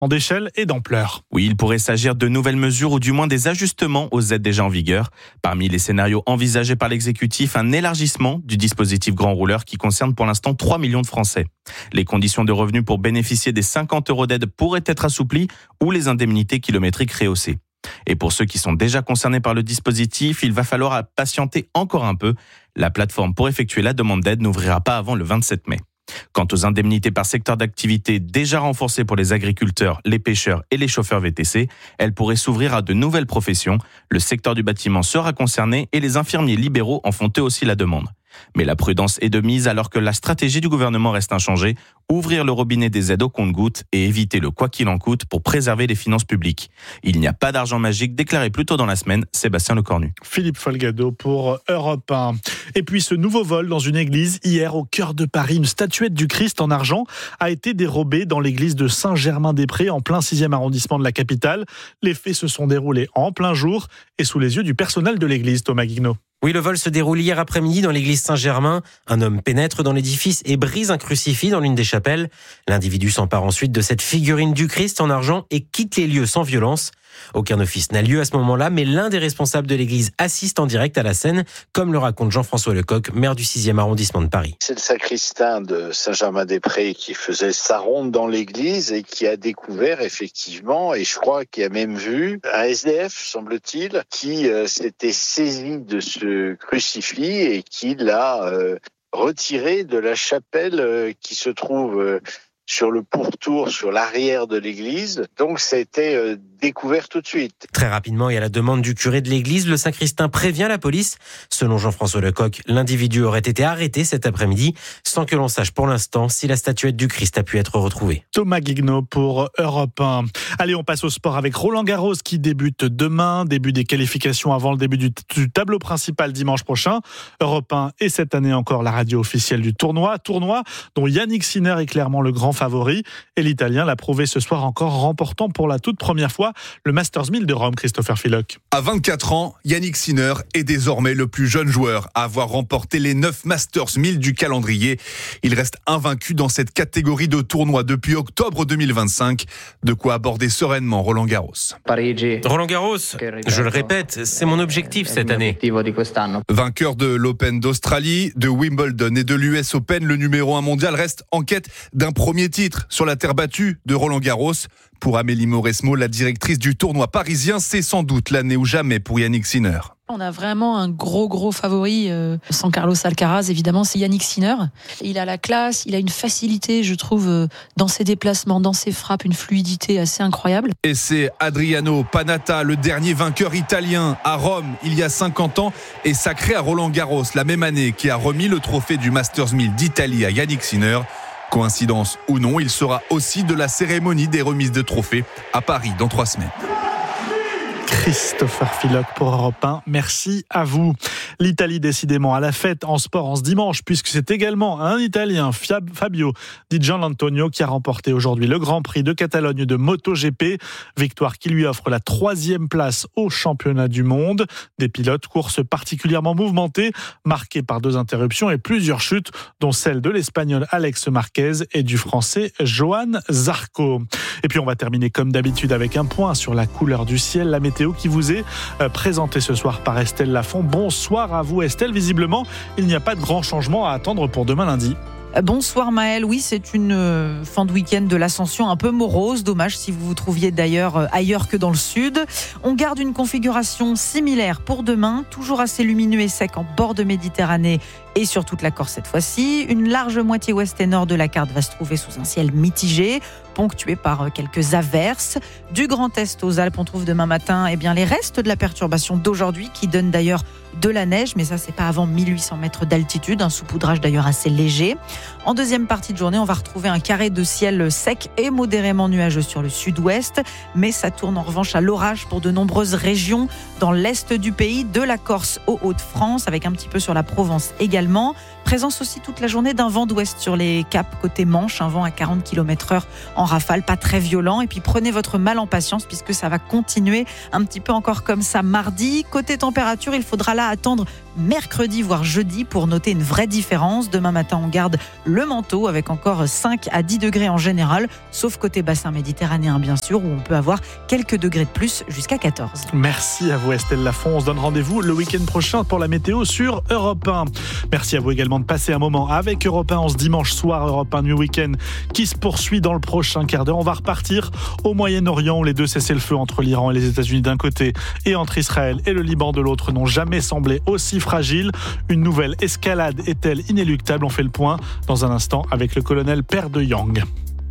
d'échelle et d'ampleur. Oui, il pourrait s'agir de nouvelles mesures ou du moins des ajustements aux aides déjà en vigueur. Parmi les scénarios envisagés par l'exécutif, un élargissement du dispositif grand rouleur qui concerne pour l'instant 3 millions de Français. Les conditions de revenus pour bénéficier des 50 € d'aide pourraient être assouplies ou les indemnités kilométriques rehaussées. Et pour ceux qui sont déjà concernés par le dispositif, il va falloir patienter encore un peu. La plateforme pour effectuer la demande d'aide n'ouvrira pas avant le 27 mai. Quant aux indemnités par secteur d'activité déjà renforcées pour les agriculteurs, les pêcheurs et les chauffeurs VTC, elles pourraient s'ouvrir à de nouvelles professions. Le secteur du bâtiment sera concerné et les infirmiers libéraux en font eux aussi la demande. Mais la prudence est de mise alors que la stratégie du gouvernement reste inchangée, ouvrir le robinet des aides au compte-gouttes et éviter le quoi qu'il en coûte pour préserver les finances publiques. Il n'y a pas d'argent magique, déclaré plus tôt dans la semaine Sébastien Lecornu. Philippe Folgado pour Europe 1. Et puis ce nouveau vol dans une église hier au cœur de Paris. Une statuette du Christ en argent a été dérobée dans l'église de Saint-Germain-des-Prés en plein 6e arrondissement de la capitale. Les faits se sont déroulés en plein jour et sous les yeux du personnel de l'église, Thomas Guignot. Oui, le vol se déroule hier après-midi dans l'église Saint-Germain. Un homme pénètre dans l'édifice et brise un crucifix dans l'une des chapelles. L'individu s'empare ensuite de cette figurine du Christ en argent et quitte les lieux sans violence. Aucun office n'a lieu à ce moment-là, mais l'un des responsables de l'église assiste en direct à la scène, comme le raconte Jean-François Lecoq, maire du 6e arrondissement de Paris. C'est le sacristain de Saint-Germain-des-Prés qui faisait sa ronde dans l'église et qui a découvert effectivement, et je crois qu'il a même vu, un SDF, semble-t-il, qui s'était saisi de ce crucifix et qui l'a retiré de la chapelle qui se trouve sur le pourtour, sur l'arrière de l'église. Donc ça a été découvert tout de suite. Très rapidement et à la demande du curé de l'église, le sacristain prévient la police. Selon Jean-François Lecoq, l'individu aurait été arrêté cet après-midi sans que l'on sache pour l'instant si la statuette du Christ a pu être retrouvée. Thomas Guignot pour Europe 1. Allez, on passe au sport avec Roland Garros qui débute demain. Début des qualifications avant le début du tableau principal dimanche prochain. Europe 1 et cette année encore la radio officielle du tournoi. Tournoi dont Yannick Sinner est clairement le grand favori. Et l'Italien l'a prouvé ce soir encore, remportant pour la toute première fois le Masters 1000 de Rome, Christopher Philoc. À 24 ans, Yannick Sinner est désormais le plus jeune joueur à avoir remporté les 9 Masters 1000 du calendrier. Il reste invaincu dans cette catégorie de tournoi depuis octobre 2025. De quoi aborder sereinement Roland Garros. Roland Garros, je le répète, c'est mon objectif cette année. Vainqueur de l'Open d'Australie, de Wimbledon et de l'US Open, le numéro 1 mondial reste en quête d'un premier titre sur la terre battue de Roland Garros. Pour Amélie Mauresmo, la directrice du tournoi parisien, c'est sans doute l'année ou jamais pour Yannick Sinner. On a vraiment un gros favori, sans Carlos Alcaraz, évidemment, c'est Yannick Sinner. Il a la classe, il a une facilité, je trouve, dans ses déplacements, dans ses frappes, une fluidité assez incroyable. Et c'est Adriano Panatta, le dernier vainqueur italien à Rome il y a 50 ans et sacré à Roland Garros la même année, qui a remis le trophée du Masters 1000 d'Italie à Yannick Sinner. Coïncidence ou non, il sera aussi de la cérémonie des remises de trophées à Paris dans 3 semaines. Christopher Philoc pour Europe 1, merci à vous. L'Italie décidément à la fête en sport en ce dimanche, puisque c'est également un Italien, Fabio Di Gianantonio, qui a remporté aujourd'hui le Grand Prix de Catalogne de MotoGP, victoire qui lui offre la 3e place au championnat du monde. Des pilotes, course particulièrement mouvementée, marquée par 2 interruptions et plusieurs chutes, dont celle de l'Espagnol Alex Marquez et du Français Johan Zarco. Et puis on va terminer comme d'habitude avec un point sur la couleur du ciel, la météo qui vous est présentée ce soir par Estelle Lafont. Bonsoir à vous Estelle, visiblement il n'y a pas de grand changement à attendre pour demain lundi. Bonsoir Maëlle, oui c'est une fin de week-end de l'Ascension un peu morose, dommage si vous vous trouviez d'ailleurs ailleurs que dans le sud. On garde une configuration similaire pour demain, toujours assez lumineux et sec en bord de Méditerranée et sur toute la Corse cette fois-ci. Une large moitié ouest et nord de la carte va se trouver sous un ciel mitigé, ponctué par quelques averses. Du Grand Est aux Alpes, on trouve demain matin les restes de la perturbation d'aujourd'hui qui donnent d'ailleurs de la neige, mais ça c'est pas avant 1800 mètres d'altitude, un saupoudrage d'ailleurs assez léger. En deuxième partie de journée, on va retrouver un carré de ciel sec et modérément nuageux sur le sud-ouest, mais ça tourne en revanche à l'orage pour de nombreuses régions dans l'est du pays, de la Corse aux Hauts-de-France, avec un petit peu sur la Provence également. Présence aussi toute la journée d'un vent d'ouest sur les caps côté Manche, un vent à 40 km/h en rafale, pas très violent. Et puis prenez votre mal en patience puisque ça va continuer un petit peu encore comme ça mardi. Côté température, il faudra là attendre mercredi voire jeudi pour noter une vraie différence. Demain matin, on garde le manteau avec encore 5 à 10 degrés en général, sauf côté bassin méditerranéen bien sûr, où on peut avoir quelques degrés de plus jusqu'à 14. Merci à vous Estelle Lafont. On se donne rendez-vous le week-end prochain pour la météo sur Europe 1. Merci à vous également de passer un moment avec Europe 1 en ce dimanche soir. Europe 1 New Weekend qui se poursuit dans le prochain quart d'heure. On va repartir au Moyen-Orient où les deux cessez-le-feu entre l'Iran et les États-Unis d'un côté et entre Israël et le Liban de l'autre n'ont jamais semblé aussi fragiles. Une nouvelle escalade est-elle inéluctable? On fait le point dans un instant avec le colonel Père de Yang.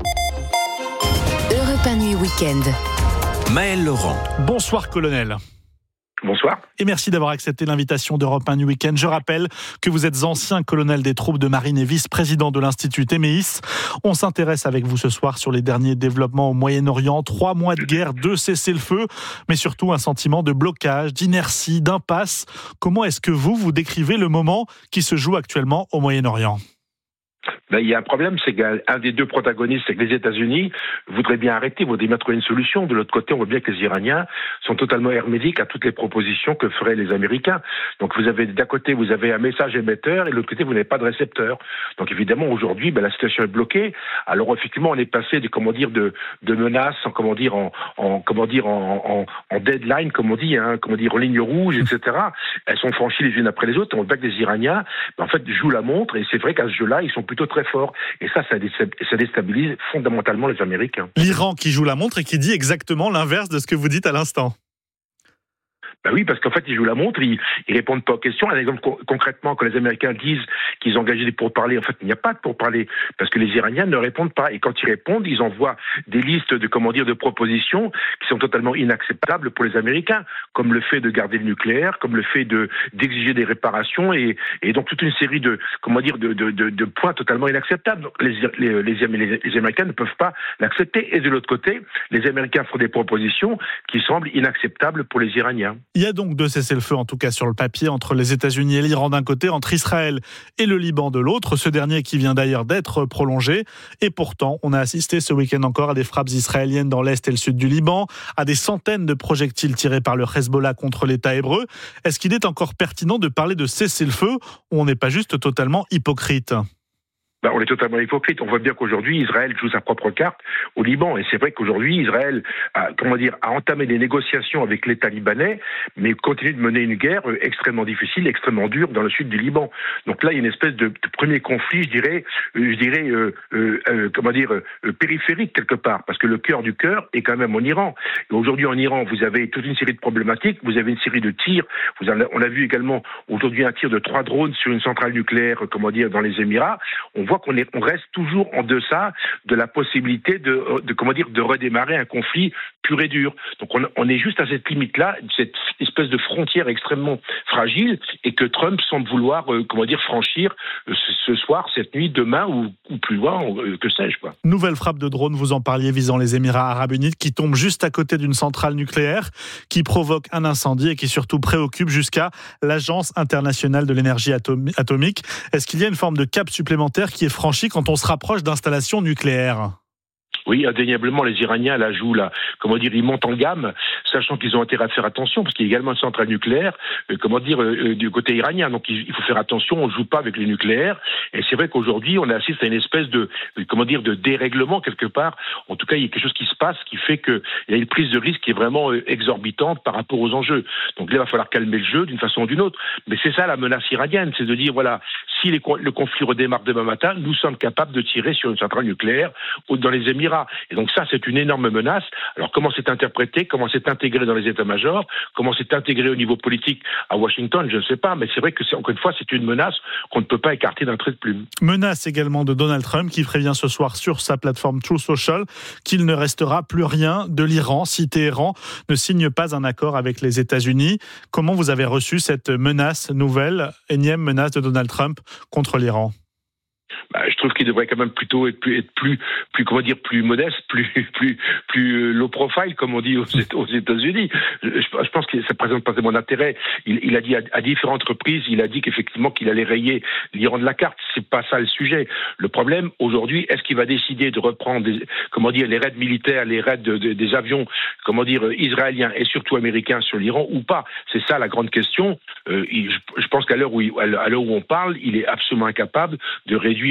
Europe 1 Nuit Weekend. Maël Laurent. Bonsoir colonel. Bonsoir. Et merci d'avoir accepté l'invitation d'Europe 1 New Weekend. Je rappelle que vous êtes ancien colonel des troupes de marine et vice-président de l'Institut Téméis. On s'intéresse avec vous ce soir sur les derniers développements au Moyen-Orient. 3 mois de guerre, 2 cessez-le-feu, mais surtout un sentiment de blocage, d'inertie, d'impasse. Comment est-ce que vous décrivez le moment qui se joue actuellement au Moyen-Orient ? Il y a un problème, c'est qu'un des deux protagonistes, c'est que les États-Unis voudraient bien arrêter, voudraient bien trouver une solution. De l'autre côté, on voit bien que les Iraniens sont totalement hermétiques à toutes les propositions que feraient les Américains. Donc d'un côté, vous avez un message émetteur et de l'autre côté, vous n'avez pas de récepteur. Donc évidemment, aujourd'hui, la situation est bloquée. Alors effectivement, on est passé de menaces en deadline, comme on dit, en ligne rouge, etc. Elles sont franchies les unes après les autres. On voit que les Iraniens, en fait, jouent la montre et c'est vrai qu'à ce jeu-là, ils sont plutôt très fort. Et ça déstabilise fondamentalement les Américains. L'Iran qui joue la montre et qui dit exactement l'inverse de ce que vous dites à l'instant. Oui, parce qu'en fait, ils jouent la montre, ils répondent pas aux questions. Un exemple concrètement, quand les Américains disent qu'ils ont engagé des pourparlers, en fait, il n'y a pas de pourparlers, parce que les Iraniens ne répondent pas. Et quand ils répondent, ils envoient des listes de propositions qui sont totalement inacceptables pour les Américains, comme le fait de garder le nucléaire, comme le fait d'exiger des réparations, et donc toute une série de points totalement inacceptables. Donc, les Américains ne peuvent pas l'accepter. Et de l'autre côté, les Américains font des propositions qui semblent inacceptables pour les Iraniens. Il y a donc 2 cessez-le-feu, en tout cas sur le papier, entre les États-Unis et l'Iran d'un côté, entre Israël et le Liban de l'autre, ce dernier qui vient d'ailleurs d'être prolongé. Et pourtant, on a assisté ce week-end encore à des frappes israéliennes dans l'est et le sud du Liban, à des centaines de projectiles tirés par le Hezbollah contre l'État hébreu. Est-ce qu'il est encore pertinent de parler de cessez-le-feu ou on n'est pas juste totalement hypocrite ? On est totalement hypocrite. On voit bien qu'aujourd'hui, Israël joue sa propre carte au Liban. Et c'est vrai qu'aujourd'hui, Israël a entamé des négociations avec l'État libanais, mais continue de mener une guerre extrêmement difficile, extrêmement dure dans le sud du Liban. Donc là, il y a une espèce de premier conflit, périphérique quelque part, parce que le cœur du cœur est quand même en Iran. Et aujourd'hui, en Iran, vous avez toute une série de problématiques, vous avez une série de tirs. On a vu également aujourd'hui un tir de 3 drones sur une centrale nucléaire, dans les Émirats. On voit qu'on reste toujours en deçà de la possibilité de redémarrer un conflit pur et dur. Donc on est juste à cette limite-là, cette espèce de frontière extrêmement fragile, et que Trump semble vouloir franchir ce soir, cette nuit, demain ou plus loin, que sais-je quoi. Nouvelle frappe de drone, vous en parliez, visant les Émirats arabes unis, qui tombe juste à côté d'une centrale nucléaire, qui provoque un incendie et qui surtout préoccupe jusqu'à l'Agence internationale de l'énergie atomique. Est-ce qu'il y a une forme de cap supplémentaire qui est franchi quand on se rapproche d'installations nucléaires ? Oui, indéniablement, les Iraniens la jouent ils montent en gamme, sachant qu'ils ont intérêt à faire attention, parce qu'il y a également une centrale nucléaire, du côté iranien. Donc il faut faire attention, on ne joue pas avec les nucléaires. Et c'est vrai qu'aujourd'hui, on assiste à une espèce de dérèglement quelque part. En tout cas, il y a quelque chose qui se passe qui fait qu'il y a une prise de risque qui est vraiment exorbitante par rapport aux enjeux. Donc là, il va falloir calmer le jeu d'une façon ou d'une autre. Mais c'est ça la menace iranienne, c'est de dire, si le conflit redémarre demain matin, nous sommes capables de tirer sur une centrale nucléaire dans les Émirats. Et donc ça, c'est une énorme menace. Alors comment c'est interprété, comment c'est intégré dans les états-majors, comment c'est intégré au niveau politique à Washington, je ne sais pas, mais c'est vrai que encore une fois, c'est une menace qu'on ne peut pas écarter d'un trait de plume. Menace également de Donald Trump qui prévient ce soir sur sa plateforme Truth Social qu'il ne restera plus rien de l'Iran si Téhéran ne signe pas un accord avec les États-Unis. Comment vous avez reçu cette menace nouvelle, énième menace de Donald Trump contre l'Iran ? Je trouve qu'il devrait quand même plutôt être plus plus modeste, plus low profile, comme on dit aux États-Unis. Je pense que ça présente pas tellement d'intérêt. Il a dit à différentes reprises, il a dit qu'effectivement qu'il allait rayer l'Iran de la carte. C'est pas ça le sujet. Le problème aujourd'hui, est-ce qu'il va décider de reprendre les raids militaires, les raids des avions, israéliens et surtout américains sur l'Iran ou pas? C'est ça la grande question. Je pense qu'à l'heure où on parle, il est absolument incapable de réduire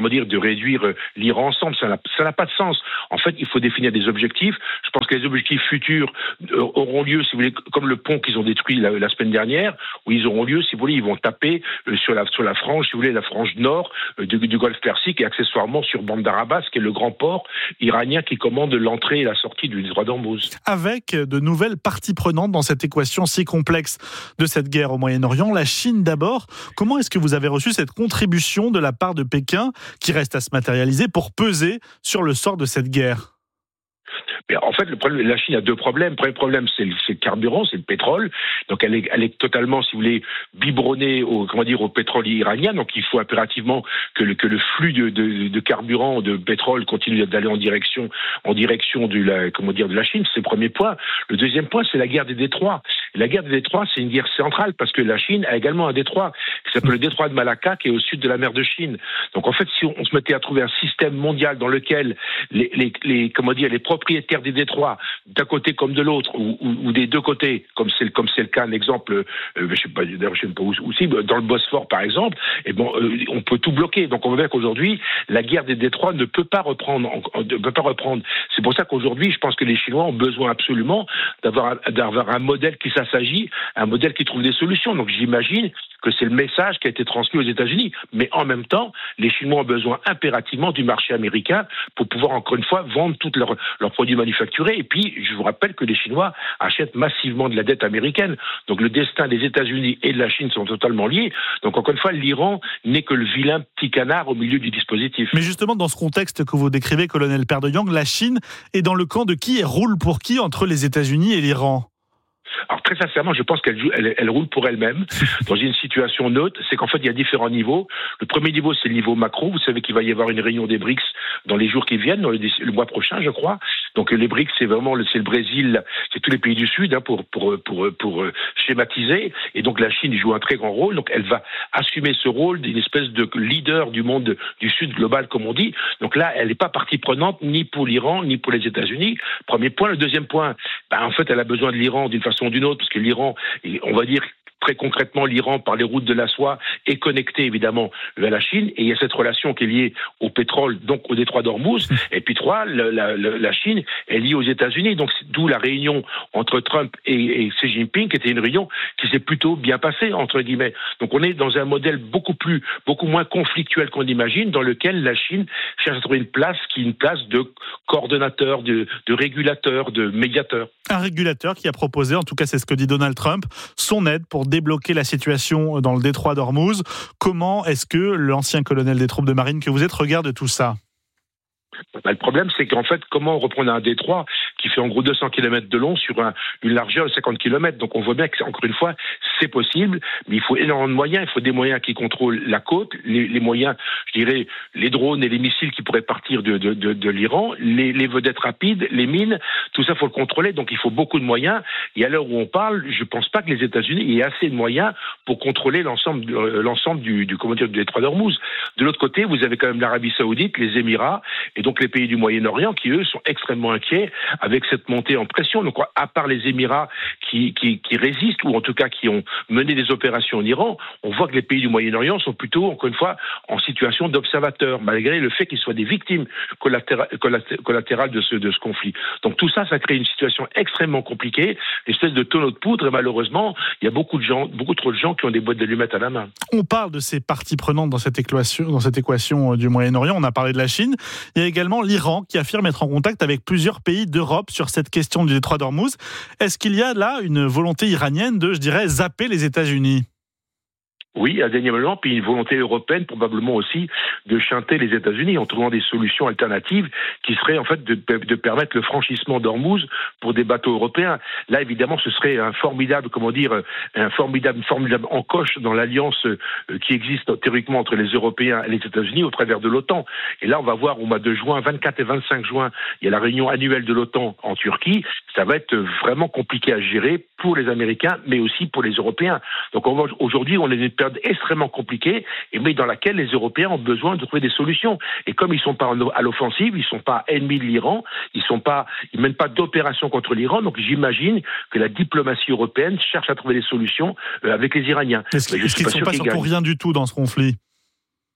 l'Iran ensemble. Ça n'a pas de sens. En fait, il faut définir des objectifs. Je pense que les objectifs futurs auront lieu, si vous voulez, comme le pont qu'ils ont détruit la semaine dernière, où ils auront lieu, si vous voulez, ils vont taper sur la frange, si vous voulez, la frange nord du Golfe Persique et accessoirement sur Bandar Abbas, qui est le grand port iranien qui commande l'entrée et la sortie du détroit d'Ormuz. Avec de nouvelles parties prenantes dans cette équation si complexe de cette guerre au Moyen-Orient, la Chine d'abord. Comment est-ce que vous avez reçu cette contribution de la part de Pékin, qui reste à se matérialiser pour peser sur le sort de cette guerre? En fait, la Chine a deux problèmes. Le premier problème, c'est le carburant, c'est le pétrole. Donc, elle est totalement, si vous voulez, biberonnée au pétrole iranien. Donc, il faut impérativement que le flux de carburant, de pétrole continue d'aller en direction de la Chine. C'est le premier point. Le deuxième point, c'est la guerre des détroits. La guerre des détroits, c'est une guerre centrale parce que la Chine a également un détroit qui s'appelle le détroit de Malacca, qui est au sud de la mer de Chine. Donc, en fait, si on se mettait à trouver un système mondial dans lequel les propriétaires des détroits, d'un côté comme de l'autre, ou des deux côtés, comme c'est le cas, un exemple, je sais pas où c'est, dans le Bosphore par exemple, on peut tout bloquer. Donc on voit bien qu'aujourd'hui, la guerre des détroits ne peut pas reprendre. C'est pour ça qu'aujourd'hui, je pense que les Chinois ont besoin absolument d'avoir un modèle qui s'assagit, un modèle qui trouve des solutions. Donc j'imagine que c'est le message qui a été transmis aux États-Unis. Mais en même temps, les Chinois ont besoin impérativement du marché américain pour pouvoir, encore une fois, vendre tous leurs produits manufacturés. Et puis, je vous rappelle que les Chinois achètent massivement de la dette américaine. Donc, le destin des États-Unis et de la Chine sont totalement liés. Donc, encore une fois, l'Iran n'est que le vilain petit canard au milieu du dispositif. Mais justement, dans ce contexte que vous décrivez, colonel Perdeyang, la Chine est dans le camp de qui et roule pour qui entre les États-Unis et l'Iran? Alors très sincèrement, je pense qu'elle roule pour elle-même dans une situation neutre. C'est qu'en fait, il y a différents niveaux. Le premier niveau, c'est le niveau macro. Vous savez qu'il va y avoir une réunion des BRICS dans les jours qui viennent, le mois prochain, je crois. Donc les BRICS, c'est vraiment c'est le Brésil, c'est tous les pays du Sud, pour schématiser. Et donc la Chine joue un très grand rôle. Donc elle va assumer ce rôle d'une espèce de leader du monde du Sud global, comme on dit. Donc là, elle n'est pas partie prenante ni pour l'Iran ni pour les États-Unis. Premier point. Le deuxième point, en fait, elle a besoin de l'Iran d'une façon ou d'une autre, parce que l'Iran, on va dire très concrètement, l'Iran, par les routes de la soie, est connecté évidemment à la Chine, et il y a cette relation qui est liée au pétrole, donc au détroit d'Ormuz. Et puis la Chine est liée aux États-Unis, donc d'où la réunion entre Trump et Xi Jinping, qui était une réunion qui s'est plutôt bien passée, entre guillemets. Donc on est dans un modèle beaucoup moins conflictuel qu'on imagine, dans lequel la Chine cherche à trouver une place de coordonnateur, de régulateur, de médiateur. Un régulateur qui a proposé, en tout cas c'est ce que dit Donald Trump, son aide pour débloquer la situation dans le détroit d'Ormuz. Comment est-ce que l'ancien colonel des troupes de marine que vous êtes regarde tout ça? Le problème, c'est qu'en fait, comment reprendre un détroit qui fait en gros 200 km de long sur une largeur de 50 km. Donc on voit bien que, encore une fois, c'est possible, mais il faut énormément de moyens. Il faut des moyens qui contrôlent la côte, les moyens, je dirais, les drones et les missiles qui pourraient partir de l'Iran, les vedettes rapides, les mines, tout ça, il faut le contrôler. Donc il faut beaucoup de moyens. Et à l'heure où on parle, je ne pense pas que les États-Unis aient assez de moyens pour contrôler l'ensemble du détroit d'Ormuz. De l'autre côté, vous avez quand même l'Arabie Saoudite, les Émirats, et donc les pays du Moyen-Orient qui, eux, sont extrêmement inquiets avec cette montée en pression. Donc, à part les Émirats qui résistent, ou en tout cas qui ont mené des opérations en Iran, on voit que les pays du Moyen-Orient sont plutôt, encore une fois, en situation d'observateur, malgré le fait qu'ils soient des victimes collatérales de ce conflit. Donc, tout ça, ça crée une situation extrêmement compliquée, une espèce de tonneau de poudre, et malheureusement, il y a beaucoup trop de gens qui ont des boîtes d'allumettes à la main. On parle de ces parties prenantes dans cette équation du Moyen-Orient. On a parlé de la Chine. Il y a également l'Iran qui affirme être en contact avec plusieurs pays d'Europe sur cette question du détroit d'Ormuz. Est-ce qu'il y a là une volonté iranienne de, je dirais, zapper les États-Unis ? Oui, indéniablement, puis une volonté européenne probablement aussi de chanter les États-Unis en trouvant des solutions alternatives qui seraient en fait de permettre le franchissement d'Ormuz pour des bateaux européens. Là, évidemment, ce serait un formidable encoche dans l'alliance qui existe théoriquement entre les Européens et les États-Unis au travers de l'OTAN. Et là, on va voir au mois de juin, 24 et 25 juin, il y a la réunion annuelle de l'OTAN en Turquie. Ça va être vraiment compliqué à gérer pour les Américains, mais aussi pour les Européens. Donc aujourd'hui, on est dans une période extrêmement compliquée, mais dans laquelle les Européens ont besoin de trouver des solutions. Et comme ils ne sont pas à l'offensive, ils ne sont pas ennemis de l'Iran, ils ne mènent pas d'opération contre l'Iran, donc j'imagine que la diplomatie européenne cherche à trouver des solutions avec les Iraniens. Est-ce qu'ils ne sont pas surtout rien du tout dans ce conflit ? Pardon ?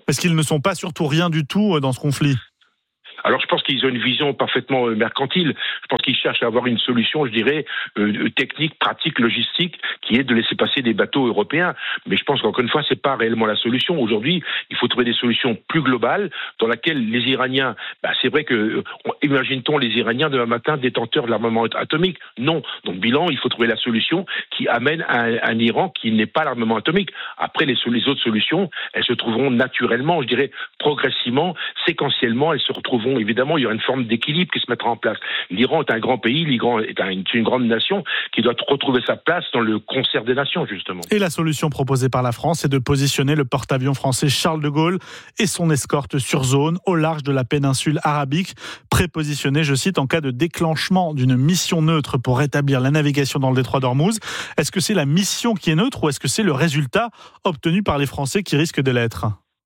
Est-ce qu'ils ne sont pas surtout rien du tout dans ce conflit ? Alors, je pense qu'ils ont une vision parfaitement mercantile. Je pense qu'ils cherchent à avoir une solution, je dirais, technique, pratique, logistique, qui est de laisser passer des bateaux européens. Mais je pense qu'encore une fois, c'est pas réellement la solution. Aujourd'hui, il faut trouver des solutions plus globales dans laquelle les Iraniens, c'est vrai que, imagine-t-on les Iraniens demain matin détenteurs de l'armement atomique? Non. Donc, bilan, il faut trouver la solution qui amène à un Iran qui n'est pas l'armement atomique. Après, les autres solutions, elles se trouveront naturellement, je dirais, progressivement, séquentiellement, elles se retrouveront. Évidemment, il y aura une forme d'équilibre qui se mettra en place. L'Iran est un grand pays, l'Iran est une grande nation qui doit retrouver sa place dans le concert des nations, justement. Et la solution proposée par la France est de positionner le porte-avions français Charles de Gaulle et son escorte sur zone au large de la péninsule arabique, prépositionné, je cite, en cas de déclenchement d'une mission neutre pour rétablir la navigation dans le détroit d'Ormuz. Est-ce que c'est la mission qui est neutre ou est-ce que c'est le résultat obtenu par les Français qui risque de l'être ?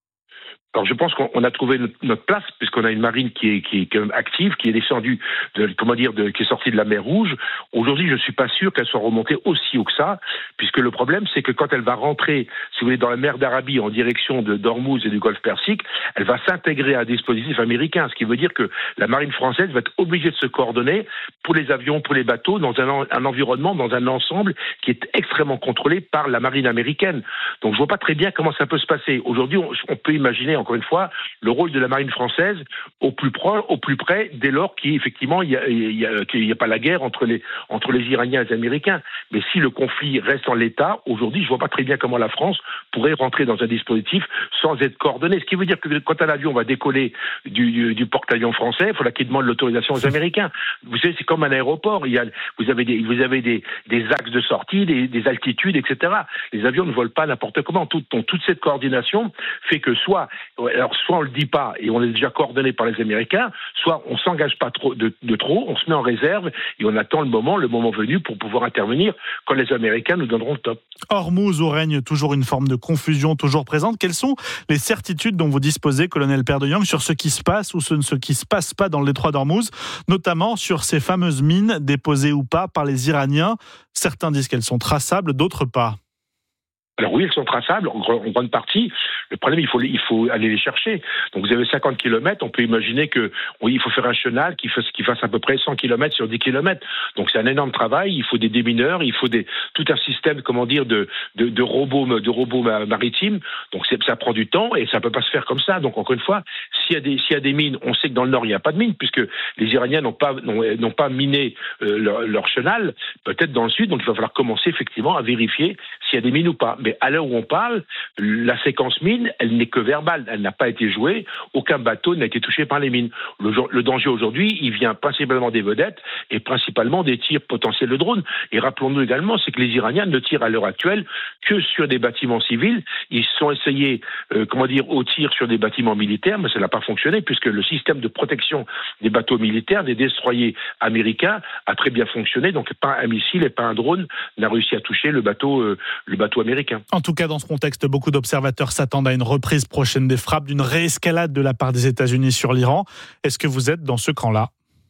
Alors je pense qu'on a trouvé notre place puisqu'on a une marine qui est quand même active, qui est descendue qui est sortie de la mer Rouge. Aujourd'hui, je suis pas sûr qu'elle soit remontée aussi haut que ça, puisque le problème c'est que quand elle va rentrer, si vous voulez, dans la mer d'Arabie en direction d'Ormuz et du Golfe Persique, elle va s'intégrer à un dispositif américain, ce qui veut dire que la marine française va être obligée de se coordonner pour les avions, pour les bateaux, dans un environnement, dans un ensemble qui est extrêmement contrôlé par la marine américaine. Donc je vois pas très bien comment ça peut se passer. Aujourd'hui, on peut imaginer encore une fois, le rôle de la marine française au plus près, dès lors qu'effectivement il y a pas la guerre entre les Iraniens et les Américains. Mais si le conflit reste en l'état, aujourd'hui, je vois pas très bien comment la France pourrait rentrer dans un dispositif sans être coordonnée. Ce qui veut dire que quand un avion va décoller du porte-avions français, il faudra qu'il demande l'autorisation aux Américains. Vous savez, c'est comme un aéroport. Vous avez des axes de sortie, des altitudes, etc. Les avions ne volent pas n'importe comment. Donc toute cette coordination fait que soit on le dit pas et on est déjà coordonné par les Américains, soit on s'engage pas trop, on se met en réserve et on attend le moment venu pour pouvoir intervenir quand les Américains nous donneront le top. Ormuz, où règne toujours une forme de confusion toujours présente. Quelles sont les certitudes dont vous disposez, colonel Père de Yang, sur ce qui se passe ou ce qui se passe pas dans le détroit d'Ormuz, notamment sur ces fameuses mines déposées ou pas par les Iraniens? Certains disent qu'elles sont traçables, d'autres pas. Alors oui, elles sont traçables en grande partie. Le problème, il faut aller les chercher. Donc vous avez 50 km, on peut imaginer que il faut faire un chenal qui fasse à peu près 100 km sur 10 km. Donc c'est un énorme travail, il faut des démineurs, il faut tout un système, de robots maritimes. Donc ça prend du temps et ça peut pas se faire comme ça. Donc encore une fois, s'il y a des mines, on sait que dans le nord, il n'y a pas de mines puisque les Iraniens n'ont pas miné leur chenal, peut-être dans le sud, donc il va falloir commencer effectivement à vérifier s'il y a des mines ou pas. Mais à l'heure où on parle, la séquence mine, elle n'est que verbale. Elle n'a pas été jouée. Aucun bateau n'a été touché par les mines. Le danger aujourd'hui, il vient principalement des vedettes et principalement des tirs potentiels de drones. Et rappelons-nous également, c'est que les Iraniens ne tirent à l'heure actuelle que sur des bâtiments civils. Ils se sont essayés, au tir sur des bâtiments militaires, mais ça n'a pas fonctionné puisque le système de protection des bateaux militaires, des destroyers américains, a très bien fonctionné. Donc pas un missile et pas un drone n'a réussi à toucher le bateau américain. En tout cas, dans ce contexte, beaucoup d'observateurs s'attendent à une reprise prochaine des frappes, d'une réescalade de la part des États-Unis sur l'Iran. Est-ce que vous êtes dans ce camp-là ?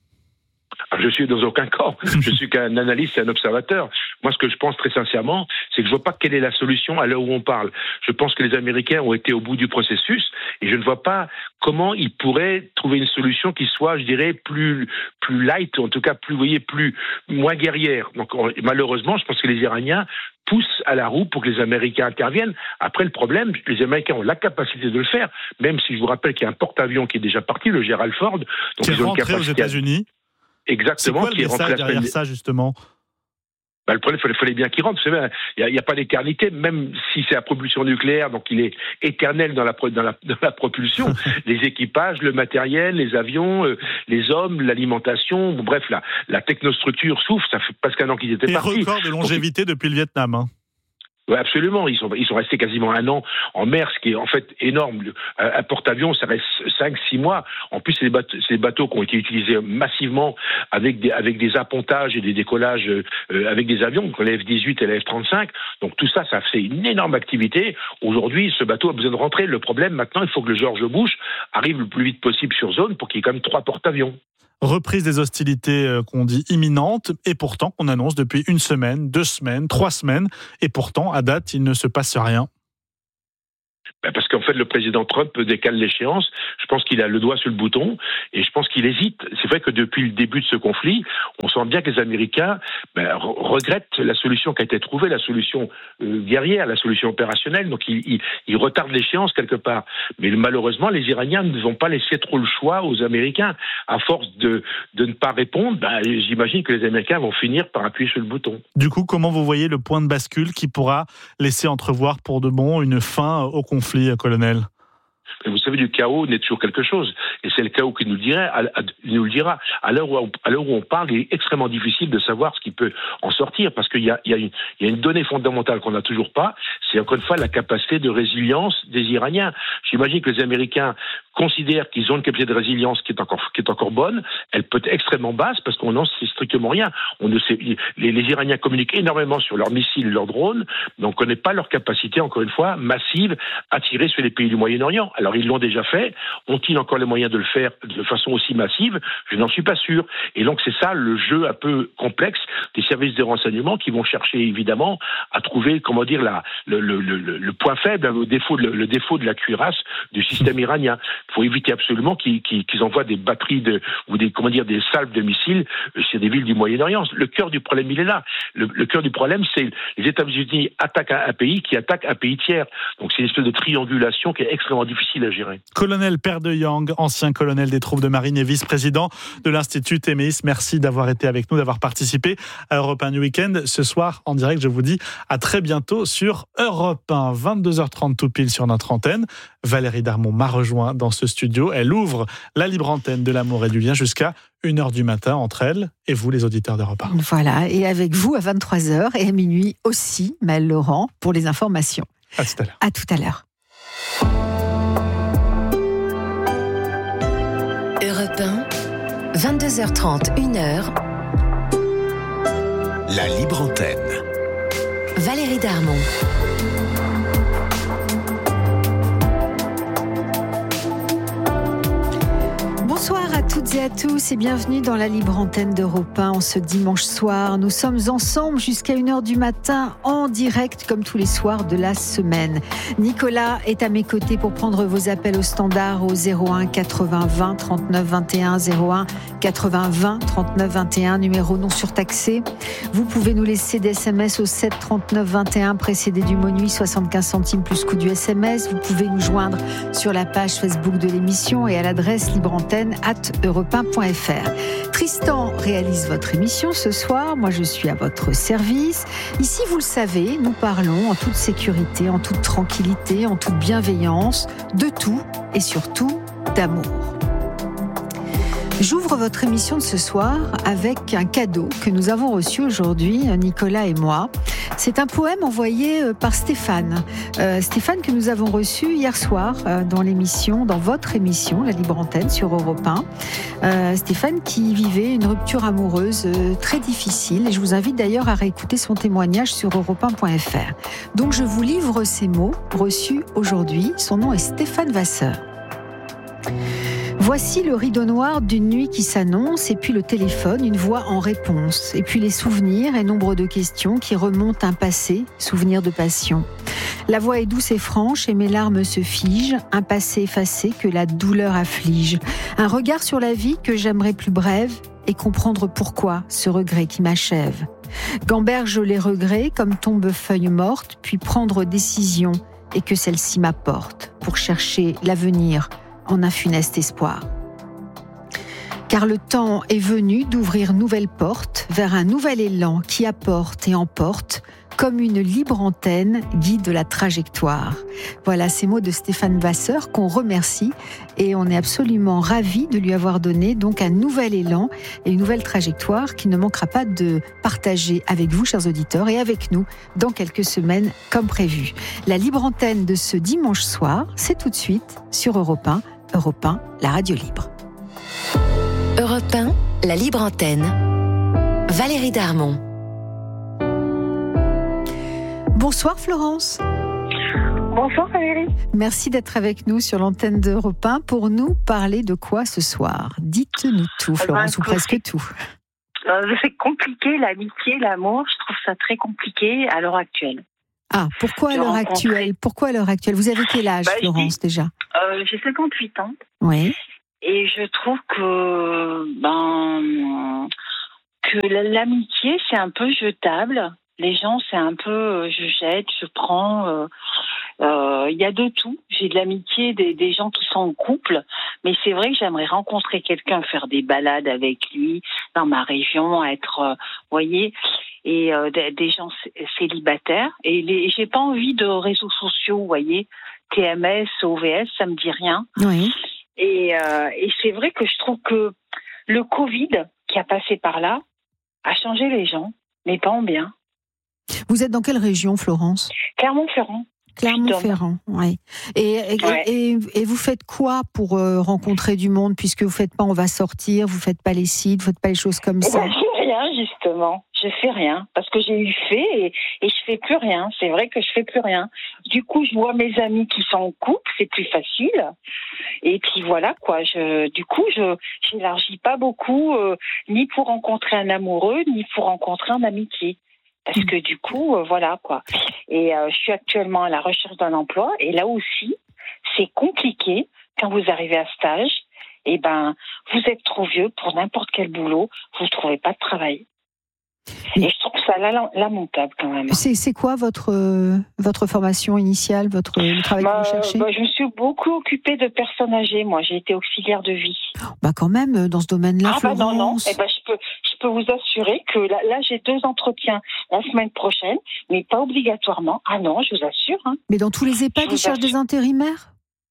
Je suis dans aucun camp. Je suis qu'un analyste et un observateur. Moi, ce que je pense très sincèrement, c'est que je vois pas quelle est la solution à l'heure où on parle. Je pense que les Américains ont été au bout du processus et je ne vois pas comment ils pourraient trouver une solution qui soit, je dirais, plus light, en tout cas moins guerrière. Donc, malheureusement, je pense que les Iraniens poussent à la roue pour que les Américains interviennent. Après, le problème, les Américains ont la capacité de le faire, même si je vous rappelle qu'il y a un porte-avions qui est déjà parti, le Gerald Ford. Donc qui est rentré aux États-Unis. Exactement. C'est quoi le message derrière ça, justement ? Le problème, il fallait bien qu'il rentre. Vous savez, il n'y a pas d'éternité, même si c'est la propulsion nucléaire, donc il est éternel dans la propulsion. Les équipages, le matériel, les avions, les hommes, l'alimentation, bref, la technostructure souffre. Ça fait presque un an qu'ils étaient partis. Et record de longévité depuis le Vietnam. Hein. Oui, absolument. Ils sont restés quasiment un an en mer, ce qui est en fait énorme. Un porte-avions, ça reste 5-6 mois. En plus, c'est des bateaux qui ont été utilisés massivement avec des appontages et des décollages avec des avions, comme la F-18 et la F-35. Donc tout ça, ça fait une énorme activité. Aujourd'hui, ce bateau a besoin de rentrer. Le problème, maintenant, il faut que le George Bush arrive le plus vite possible sur zone pour qu'il y ait quand même 3 porte-avions. Reprise des hostilités qu'on dit imminentes, et pourtant qu'on annonce depuis 1 semaine, 2 semaines, 3 semaines, et pourtant, à date, il ne se passe rien. Parce qu'en fait, le président Trump décale l'échéance. Je pense qu'il a le doigt sur le bouton et je pense qu'il hésite. C'est vrai que depuis le début de ce conflit, on sent bien que les Américains regrettent la solution qui a été trouvée, la solution guerrière, la solution opérationnelle. Donc, ils retardent l'échéance quelque part. Mais malheureusement, les Iraniens ne vont pas laisser trop le choix aux Américains. À force de ne pas répondre, j'imagine que les Américains vont finir par appuyer sur le bouton. Du coup, comment vous voyez le point de bascule qui pourra laisser entrevoir pour de bon une fin au conflit, colonel ? Vous savez, du chaos naît toujours quelque chose. Et c'est le chaos qui nous le dira. À l'heure où on parle, il est extrêmement difficile de savoir ce qui peut en sortir, parce qu'il y a une donnée fondamentale qu'on n'a toujours pas, c'est encore une fois la capacité de résilience des Iraniens. J'imagine que les Américains considèrent qu'ils ont une capacité de résilience qui est encore bonne. Elle peut être extrêmement basse parce qu'on n'en sait strictement rien. On ne sait, les Iraniens communiquent énormément sur leurs missiles et leurs drones, mais on ne connaît pas leur capacité, encore une fois, massive à tirer sur les pays du Moyen-Orient. Alors ils l'ont déjà fait. Ont-ils encore les moyens de le faire de façon aussi massive ? Je n'en suis pas sûr. Et donc c'est ça le jeu un peu complexe des services de renseignement qui vont chercher évidemment à trouver, le point faible, le défaut de la cuirasse du système iranien. Il faut éviter absolument qu'ils envoient des batteries ou des salves de missiles sur des villes du Moyen-Orient. Le cœur du problème, il est là. Le cœur du problème, c'est les États-Unis attaquent un pays qui attaque un pays tiers. Donc c'est une espèce de triangulation qui est extrêmement difficile à gérer. Colonel Per de Yang, ancien colonel des troupes de marine et vice-président de l'Institut Téméis, merci d'avoir été avec nous, d'avoir participé à Europe 1 Week-end ce soir en direct. Je vous dis à très bientôt sur Europe 1, 22h30 tout pile sur notre antenne. Valérie Darmon m'a rejoint dans ce studio. Elle ouvre la libre antenne de l'amour et du lien jusqu'à 1h du matin entre elle et vous, les auditeurs d'Europe 1. Voilà, et avec vous à 23h et à minuit aussi, Maëlle Laurent, pour les informations. À tout à l'heure. À tout à l'heure. Europe 1, 22h30, 1h. La libre antenne. Valérie Darmon. Bonsoir à toutes et à tous et bienvenue dans la libre antenne d'Europe 1 en ce dimanche soir. Nous sommes ensemble jusqu'à 1h du matin en direct comme tous les soirs de la semaine. Nicolas est à mes côtés pour prendre vos appels au standard au 01 80 20 39 21 01 80 20 39 21, numéro non surtaxé. Vous pouvez nous laisser des SMS au 7 39 21 précédé du mot nuit 75 centimes plus coût du SMS. Vous pouvez nous joindre sur la page Facebook de l'émission et à l'adresse libreantenne@europe1.fr. Tristan réalise votre émission ce soir. Moi, je suis à votre service. Ici, vous le savez, nous parlons en toute sécurité, en toute tranquillité, en toute bienveillance, de tout et surtout d'amour. J'ouvre votre émission de ce soir avec un cadeau que nous avons reçu aujourd'hui, Nicolas et moi. C'est un poème envoyé par Stéphane. Stéphane que nous avons reçu hier soir dans votre émission, La Libre Antenne sur Europe 1. Stéphane qui vivait une rupture amoureuse très difficile. Et je vous invite d'ailleurs à réécouter son témoignage sur europe1.fr. Donc je vous livre ces mots reçus aujourd'hui. Son nom est Stéphane Vasseur. Voici le rideau noir d'une nuit qui s'annonce, et puis le téléphone, une voix en réponse, et puis les souvenirs et nombre de questions qui remontent un passé, souvenir de passion. La voix est douce et franche et mes larmes se figent, un passé effacé que la douleur afflige, un regard sur la vie que j'aimerais plus brève et comprendre pourquoi ce regret qui m'achève. Gamberge les regrets comme tombe feuille morte, puis prendre décision et que celle-ci m'apporte pour chercher l'avenir en un funeste espoir. Car le temps est venu d'ouvrir nouvelles portes vers un nouvel élan qui apporte et emporte comme une libre antenne guide la trajectoire. Voilà ces mots de Stéphane Vasseur qu'on remercie et on est absolument ravis de lui avoir donné donc un nouvel élan et une nouvelle trajectoire qui ne manquera pas de partager avec vous, chers auditeurs, et avec nous dans quelques semaines comme prévu. La libre antenne de ce dimanche soir, c'est tout de suite sur Europe 1, Europe 1, la radio libre. Europe 1, la libre antenne. Valérie Darmon. Bonsoir Florence. Bonsoir Valérie. Merci d'être avec nous sur l'antenne d'Europe 1 pour nous parler de quoi ce soir. Dites-nous tout Florence, ou presque tout. C'est compliqué, l'amitié, l'amour, je trouve ça très compliqué à l'heure actuelle. Ah, pourquoi à l'heure actuelle ? Pourquoi à l'heure actuelle ? Vous avez quel âge Florence déjà ? J'ai 58 ans. Oui. Et je trouve que l'amitié c'est un peu jetable. Les gens, c'est un peu, je jette, je prends. Il y a de tout. J'ai de l'amitié des gens qui sont en couple, mais c'est vrai que j'aimerais rencontrer quelqu'un, faire des balades avec lui dans ma région, être, voyez, et des gens célibataires. Et j'ai pas envie de réseaux sociaux, vous voyez, TMS, OVS, ça me dit rien. Oui. Et c'est vrai que je trouve que le Covid qui a passé par là a changé les gens, mais pas en bien. Vous êtes dans quelle région, Florence ? Clermont-Ferrand. Clermont-Ferrand, oui. Et vous faites quoi pour rencontrer du monde, puisque vous faites pas on va sortir, vous faites pas les sites, vous faites pas les choses comme ça ? Je fais rien, justement. Je fais rien, parce que j'ai eu fait et je fais plus rien. C'est vrai que je fais plus rien. Du coup, je vois mes amis qui sont en couple, c'est plus facile. Et puis voilà, quoi. Du coup, je n'élargis pas beaucoup, ni pour rencontrer un amoureux, ni pour rencontrer un amitié. Parce que du coup, voilà, quoi. Et je suis actuellement à la recherche d'un emploi. Et là aussi, c'est compliqué quand vous arrivez à stage. Eh ben, vous êtes trop vieux pour n'importe quel boulot. Vous ne trouvez pas de travail. Et je trouve ça lamentable quand même. C'est quoi votre formation initiale, le travail que vous cherchez ? Je me suis beaucoup occupée de personnes âgées. Moi, j'ai été auxiliaire de vie. Quand même, dans ce domaine-là, Florence. Non. Je peux vous assurer que là, j'ai 2 entretiens la semaine prochaine, mais pas obligatoirement. Ah non, je vous assure. Hein. Mais dans tous les EHPAD, ils cherchent des intérimaires ?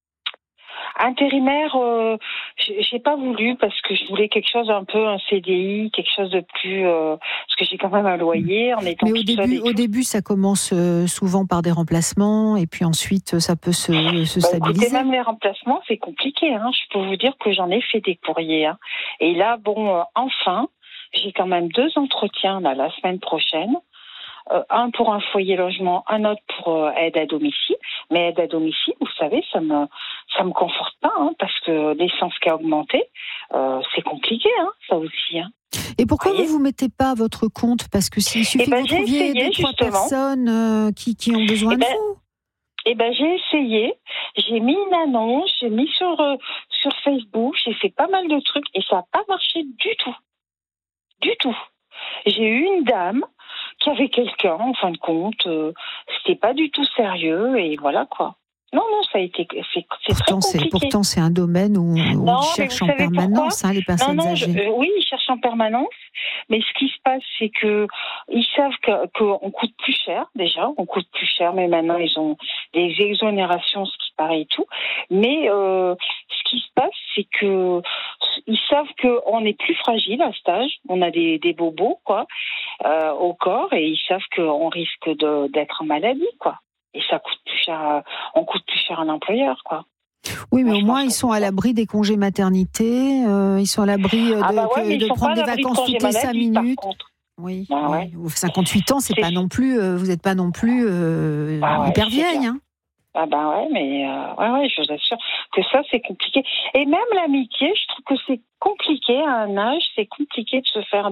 Intérimaire, j'ai pas voulu parce que je voulais quelque chose un peu un CDI, quelque chose de plus parce que j'ai quand même un loyer en étant toute seule. Mais au début, ça commence souvent par des remplacements et puis ensuite ça peut se stabiliser. Écoutez, même les remplacements, c'est compliqué. Hein. Je peux vous dire que j'en ai fait des courriers. Hein. Et là, enfin, j'ai quand même 2 entretiens là, la semaine prochaine. Un pour un foyer logement, un autre pour aide à domicile. Mais aide à domicile, vous savez, ça me conforte pas, hein, parce que l'essence qui a augmenté, c'est compliqué, hein, ça aussi. Hein. Et pourquoi vous mettez pas à votre compte ? Parce que s'il suffit que vous trouviez 2-3 personnes qui ont besoin de vous. J'ai essayé, j'ai mis une annonce, j'ai mis sur Facebook, j'ai fait pas mal de trucs et ça n'a pas marché du tout. Du tout. J'ai eu une dame qui avait quelqu'un, en fin de compte, c'était pas du tout sérieux, et voilà, quoi. Non, ça a été, c'est très compliqué. Pourtant, c'est un domaine où ils cherchent en permanence, les personnes âgées. Oui, ils cherchent en permanence, mais ce qui se passe, c'est que ils savent qu'on coûte plus cher, déjà, mais maintenant, ils ont des exonérations, ce qui paraît et tout, mais ce qui se passe, c'est que ils savent qu'on est plus fragile à stage, on a des bobos, quoi, au corps, et ils savent qu'on risque d'être en maladie, quoi. Et ça coûte plus cher, on coûte plus cher à l'employeur, quoi. Oui, mais au moins, ils sont à l'abri des congés maternité, ils sont à l'abri de prendre des vacances toutes les 5 minutes. Oui, 58 ans, c'est pas non plus, vous n'êtes pas non plus hyper vieille, hein. Mais je vous assure que ça, c'est compliqué. Et même l'amitié, je trouve que c'est compliqué à un âge, c'est compliqué de se faire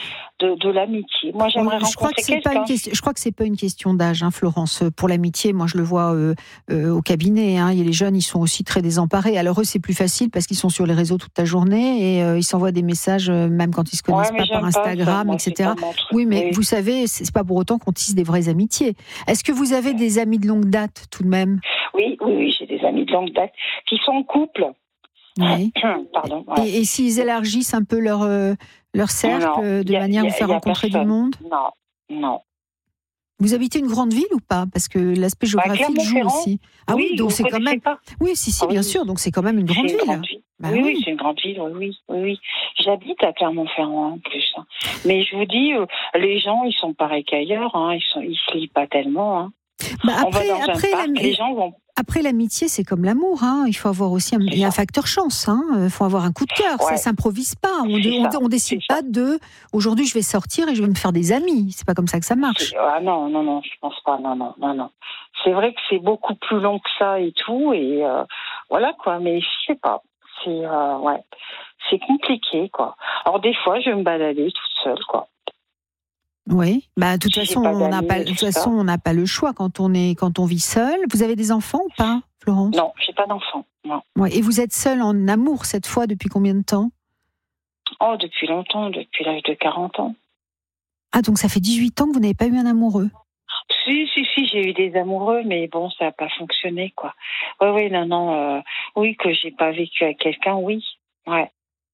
de l'amitié. Moi, j'aimerais rencontrer quelqu'un. Je crois que c'est pas une question d'âge, hein, Florence. Pour l'amitié, moi, je le vois au cabinet. Hein, et les jeunes, ils sont aussi très désemparés. Alors eux, c'est plus facile parce qu'ils sont sur les réseaux toute la journée et ils s'envoient des messages même quand ils se connaissent pas par Instagram, etc. Oui, mais vous savez, c'est pas pour autant qu'on tisse des vraies amitiés. Est-ce que vous avez des amis de longue date tout de même ? Oui, j'ai des amis de longue date qui sont en couple. Oui. Pardon. Ouais. Et s'ils élargissent un peu leur cercle de manière à vous faire rencontrer du monde? Non. Vous habitez une grande ville ou pas? Parce que l'aspect géographique joue aussi. Ah oui, donc c'est quand même. Pas. Oui, bien sûr. Donc c'est quand même une grande ville. Bah oui, c'est une grande ville. Oui. J'habite à Clermont-Ferrand en plus. Mais je vous dis, les gens, ils sont pareils qu'ailleurs. Ils se lient pas tellement. Après, les gens vont. Après, l'amitié, c'est comme l'amour. Il faut avoir aussi il y a un facteur chance. Il faut avoir un coup de cœur. Ça s'improvise pas. On décide pas de. Aujourd'hui, je vais sortir et je vais me faire des amis. C'est pas comme ça que ça marche. Ah non, je pense pas. Non. C'est vrai que c'est beaucoup plus long que ça et tout. Et voilà quoi. Mais je sais pas. C'est compliqué quoi. Alors des fois, je vais me balader toute seule quoi. Oui, de toute façon, on n'a pas le choix quand on vit seul. Vous avez des enfants ou pas, Florence? Non, j'ai pas d'enfants. Non. Ouais, et vous êtes seule en amour cette fois depuis combien de temps? Oh, depuis longtemps, depuis l'âge de 40 ans. Ah, donc ça fait 18 ans que vous n'avez pas eu un amoureux? Si, j'ai eu des amoureux, mais bon, ça n'a pas fonctionné, quoi. Oui, non, oui, que j'ai pas vécu avec quelqu'un, oui, ouais.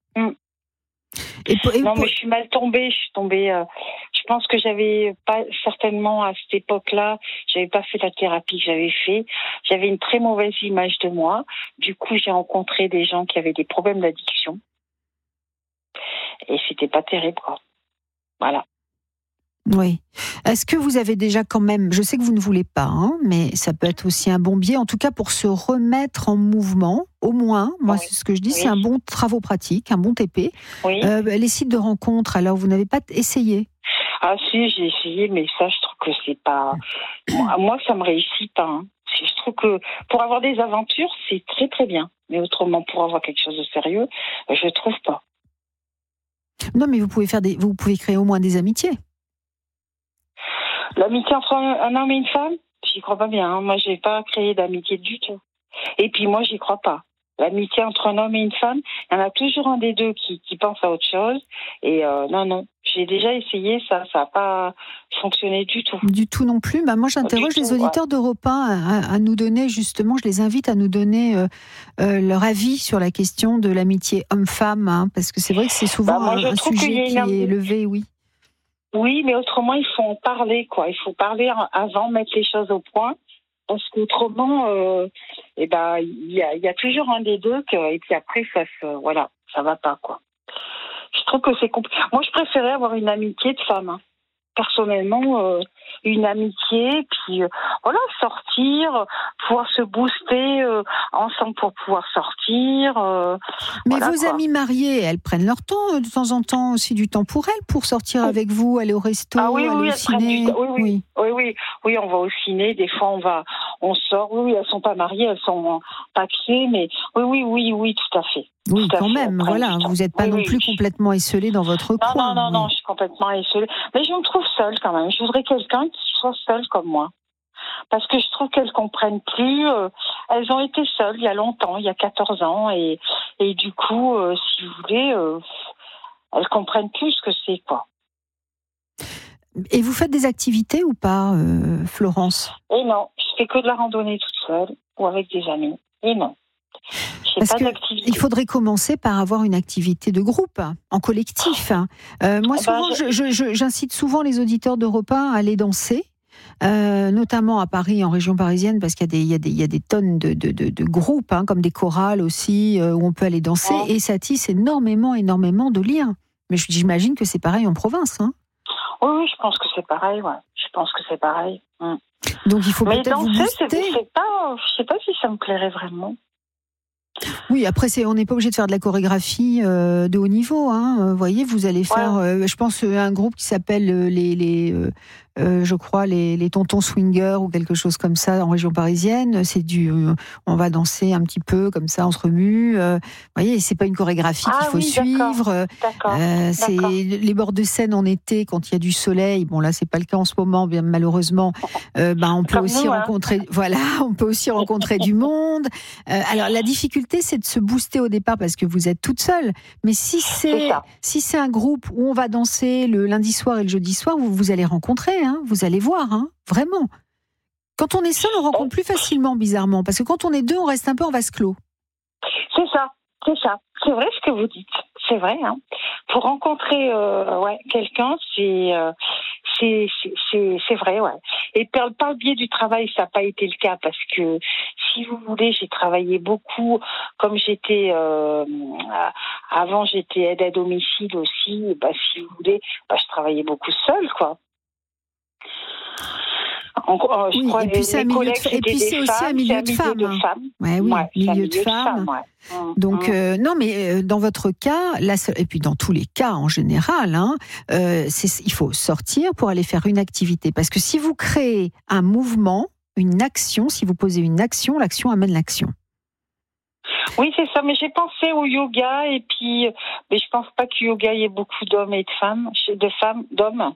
Mais je suis mal tombée. Je suis tombée. Je pense que j'avais pas certainement à cette époque-là. J'avais pas fait la thérapie que j'avais fait. J'avais une très mauvaise image de moi. Du coup, j'ai rencontré des gens qui avaient des problèmes d'addiction. Et c'était pas terrible, quoi. Voilà. Oui. Est-ce que vous avez déjà quand même, je sais que vous ne voulez pas, mais ça peut être aussi un bon biais, en tout cas pour se remettre en mouvement, au moins, moi c'est ce que je dis, c'est un bon travaux pratique, un bon TP. Oui. Les sites de rencontres, alors vous n'avez pas essayé? Ah si, j'ai essayé, mais ça je trouve que c'est pas... moi ça me réussit pas. Je trouve que pour avoir des aventures, c'est très très bien. Mais autrement, pour avoir quelque chose de sérieux, je trouve pas. Non, mais vous pouvez créer au moins des amitiés. L'amitié entre un homme et une femme, j'y crois pas bien. Moi, j'ai pas créé d'amitié du tout. Et puis moi, j'y crois pas. L'amitié entre un homme et une femme, il y en a toujours un des deux qui pense à autre chose. Et non, j'ai déjà essayé ça n'a pas fonctionné du tout. Du tout non plus. Moi, j'interroge les auditeurs d'Europe 1 à nous donner, justement, je les invite à nous donner leur avis sur la question de l'amitié homme-femme, parce que c'est vrai que c'est souvent un sujet qui est élevé, oui. Oui, mais autrement, il faut en parler, quoi. Il faut parler avant, mettre les choses au point. Parce qu'autrement, il y a toujours un des deux et puis après, ça va pas, quoi. Je trouve que c'est compliqué. Moi, je préférais avoir une amitié de femme. Personnellement, une amitié, puis sortir, pouvoir se booster ensemble pour pouvoir sortir. Mais vos amies mariées, elles prennent leur temps, de temps en temps aussi du temps pour elles, pour sortir avec vous, aller au resto, aller au ciné. Oui, on va au ciné, des fois on sort. Oui, elles sont pas mariées, elles sont paxées, mais oui, tout à fait. Oui, quand même, voilà, vous n'êtes pas non plus complètement esselée dans votre coin. Non, je suis complètement esselée. Mais je me trouve seule quand même. Je voudrais quelqu'un qui soit seul comme moi. Parce que je trouve qu'elles comprennent plus. Elles ont été seules il y a longtemps, il y a 14 ans. Et du coup, si vous voulez, elles comprennent plus ce que c'est, quoi. Et vous faites des activités ou pas, Florence? Et non, je fais que de la randonnée toute seule ou avec des amis. Et non. Parce qu'il faudrait commencer par avoir une activité de groupe, en collectif. Moi, souvent, j'incite souvent les auditeurs d'Europe 1 à aller danser, notamment à Paris, en région parisienne, parce qu'il y a des tonnes de groupes, comme des chorales aussi, où on peut aller danser, et ça tisse énormément de liens. Mais j'imagine que c'est pareil en province. Oui, je pense que c'est pareil, ouais. Je pense que c'est pareil. Donc il faut peut-être vous booster. Je sais pas si ça me plairait vraiment. Oui, après on n'est pas obligé de faire de la chorégraphie de haut niveau. Vous voyez, vous allez faire, je pense, un groupe qui s'appelle je crois les tontons swingers ou quelque chose comme ça en région parisienne. C'est on va danser un petit peu comme ça, on se remue. Vous voyez, c'est pas une chorégraphie qu'il faut suivre. D'accord. C'est les bords de Seine en été quand il y a du soleil. Bon là, c'est pas le cas en ce moment, bien malheureusement. On peut aussi rencontrer, on peut aussi rencontrer du monde. Alors la difficulté, c'est de se booster au départ parce que vous êtes toute seule. Mais si c'est un groupe où on va danser le lundi soir et le jeudi soir, vous allez rencontrer. Vous allez voir, vraiment. Quand on est seul, on rencontre plus facilement, bizarrement, parce que quand on est deux, on reste un peu en vase clos. C'est ça. C'est ça. C'est vrai ce que vous dites. C'est vrai. Hein. Pour rencontrer quelqu'un, c'est vrai. Ouais. Et par le biais du travail, ça n'a pas été le cas parce que, si vous voulez, j'ai travaillé beaucoup. Comme j'étais avant, j'étais aide à domicile aussi. Si vous voulez, je travaillais beaucoup seule, quoi. Oui, et puis c'est aussi un milieu de femmes. Ouais, oui, milieu de femmes. Donc non, mais dans votre cas, et puis dans tous les cas en général, il faut sortir pour aller faire une activité. Parce que si vous créez un mouvement, une action, si vous posez une action, l'action amène l'action. Oui, c'est ça. Mais j'ai pensé au yoga et puis, mais je pense pas que yoga il y ait beaucoup d'hommes et d'hommes.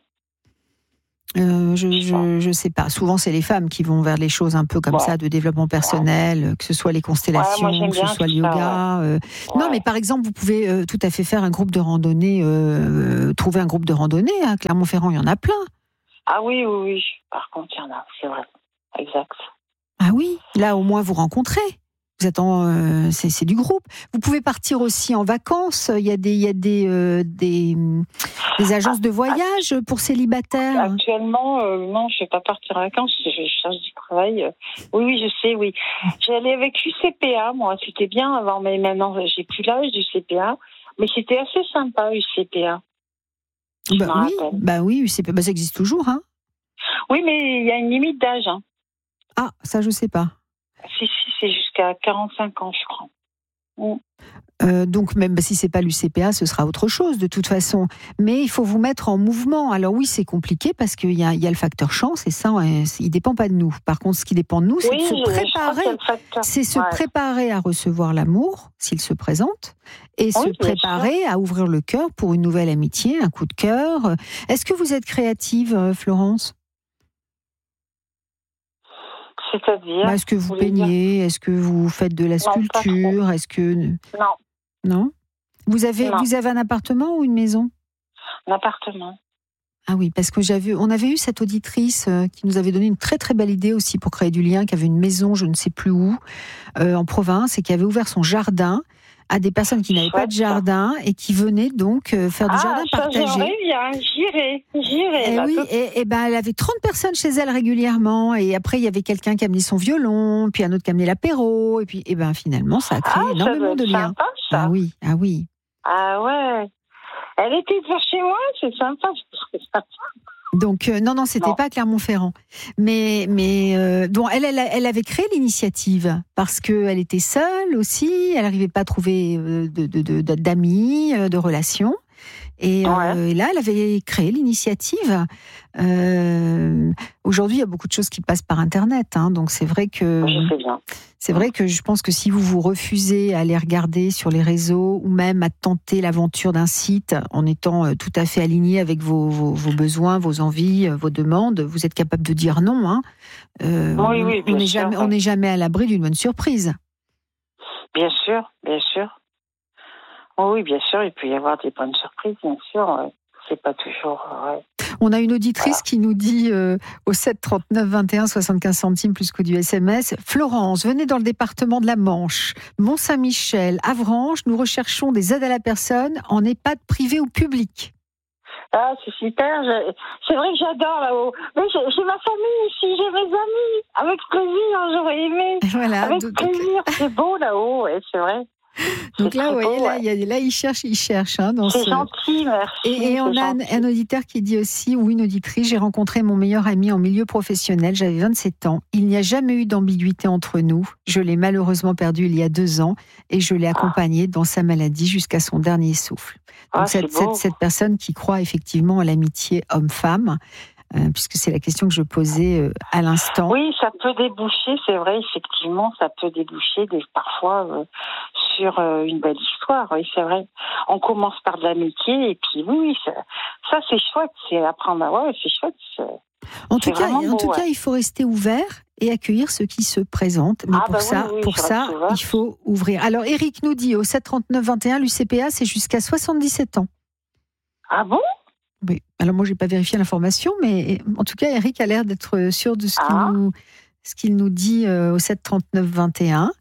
Je sais pas. Souvent, c'est les femmes qui vont vers les choses un peu comme ça, de développement personnel, que ce soit les constellations, que ce soit le yoga. Non, mais par exemple, vous pouvez tout à fait faire un groupe de randonnée, trouver un groupe de randonnée. À Clermont-Ferrand, il y en a plein. Ah oui. Par contre, il y en a, c'est vrai. Exact. Ah oui, là, au moins, vous rencontrez. Vous êtes c'est du groupe. Vous pouvez partir aussi en vacances. Il y a des agences de voyage pour célibataires. Actuellement, non, je vais pas partir en vacances. Je cherche du travail. Oui, je sais, oui. J'allais avec UCPA, moi. C'était bien avant, mais maintenant, j'ai plus l'âge du CPA. Mais c'était assez sympa, UCPA. Oui, UCPA, ça existe toujours, hein. Oui, mais il y a une limite d'âge. Hein. Ah, ça, je sais pas. Si, c'est jusqu'à 45 ans, je crois. Donc, même si c'est pas l'UCPA, ce sera autre chose de toute façon. Mais il faut vous mettre en mouvement. Alors oui, c'est compliqué parce qu'il y a le facteur chance et ça, il dépend pas de nous. Par contre, ce qui dépend de nous, c'est de se préparer. C'est se préparer à recevoir l'amour s'il se présente et se préparer à ouvrir le cœur pour une nouvelle amitié, un coup de cœur. Est-ce que vous êtes créative, Florence ? C'est-à-dire est-ce que vous peignez ? Est-ce que vous faites de la sculpture ? Est-ce que non. Vous avez un appartement ou une maison ? Un appartement. Ah oui, parce que on avait eu cette auditrice qui nous avait donné une très très belle idée aussi pour créer du lien, qui avait une maison, je ne sais plus où, en province, et qui avait ouvert son jardin à des personnes qui n'avaient pas de jardin et qui venaient donc faire du jardin partagé. J'irai. Et oui, et elle avait 30 personnes chez elle régulièrement, et après il y avait quelqu'un qui amenait son violon, puis un autre qui amenait l'apéro, et puis finalement ça a créé énormément de liens. Sympa, ça. Ah oui. Ah ouais. Elle était devant chez moi, c'est sympa. Donc non, c'était pas Clermont-Ferrand, mais elle avait créé l'initiative parce que elle était seule aussi, elle n'arrivait pas à trouver d'amis, de relations. Et là, elle avait créé l'initiative. Aujourd'hui, il y a beaucoup de choses qui passent par Internet, donc c'est vrai que je sais bien. C'est vrai que je pense que si vous refusez à aller regarder sur les réseaux ou même à tenter l'aventure d'un site en étant tout à fait aligné avec vos besoins, vos envies, vos demandes, vous êtes capable de dire non. Oui, bien sûr. On n'est jamais à l'abri d'une bonne surprise. Bien sûr. Oui, bien sûr, il peut y avoir des bonnes surprises, bien sûr. C'est pas toujours... On a une auditrice qui nous dit au 7 39 21 75 centimes plus qu'au du SMS. Florence, venez dans le département de la Manche, Mont-Saint-Michel, Avranches, nous recherchons des aides à la personne en EHPAD privé ou public. Ah, c'est super. C'est vrai que j'adore là-haut. Mais j'ai ma famille ici, j'ai mes amis. Avec plaisir, j'aurais aimé. Voilà, avec plaisir, c'est beau là-haut, c'est vrai. Donc là, vous voyez, là, il cherche. C'est gentil, merci. Et on a un auditeur qui dit aussi, ou une auditrice, j'ai rencontré mon meilleur ami en milieu professionnel, j'avais 27 ans. Il n'y a jamais eu d'ambiguïté entre nous. Je l'ai malheureusement perdu il y a 2 ans et je l'ai accompagné dans sa maladie jusqu'à son dernier souffle. Donc cette personne qui croit effectivement à l'amitié homme-femme, puisque c'est la question que je posais à l'instant. Oui, ça peut déboucher, c'est vrai, effectivement, ça peut déboucher parfois sur une belle histoire, oui, c'est vrai. On commence par de l'amitié, et puis oui, ça c'est chouette, c'est apprendre à voir, c'est chouette. En tout cas, il faut rester ouvert et accueillir ceux qui se présentent. Mais pour ça, il faut ouvrir. Alors, Eric nous dit au 7 39 21, l'UCPA, c'est jusqu'à 77 ans. Ah bon ? Oui. Alors moi, j'ai pas vérifié l'information, mais en tout cas, Eric a l'air d'être sûr de ce qu'il nous dit au 7 39 21.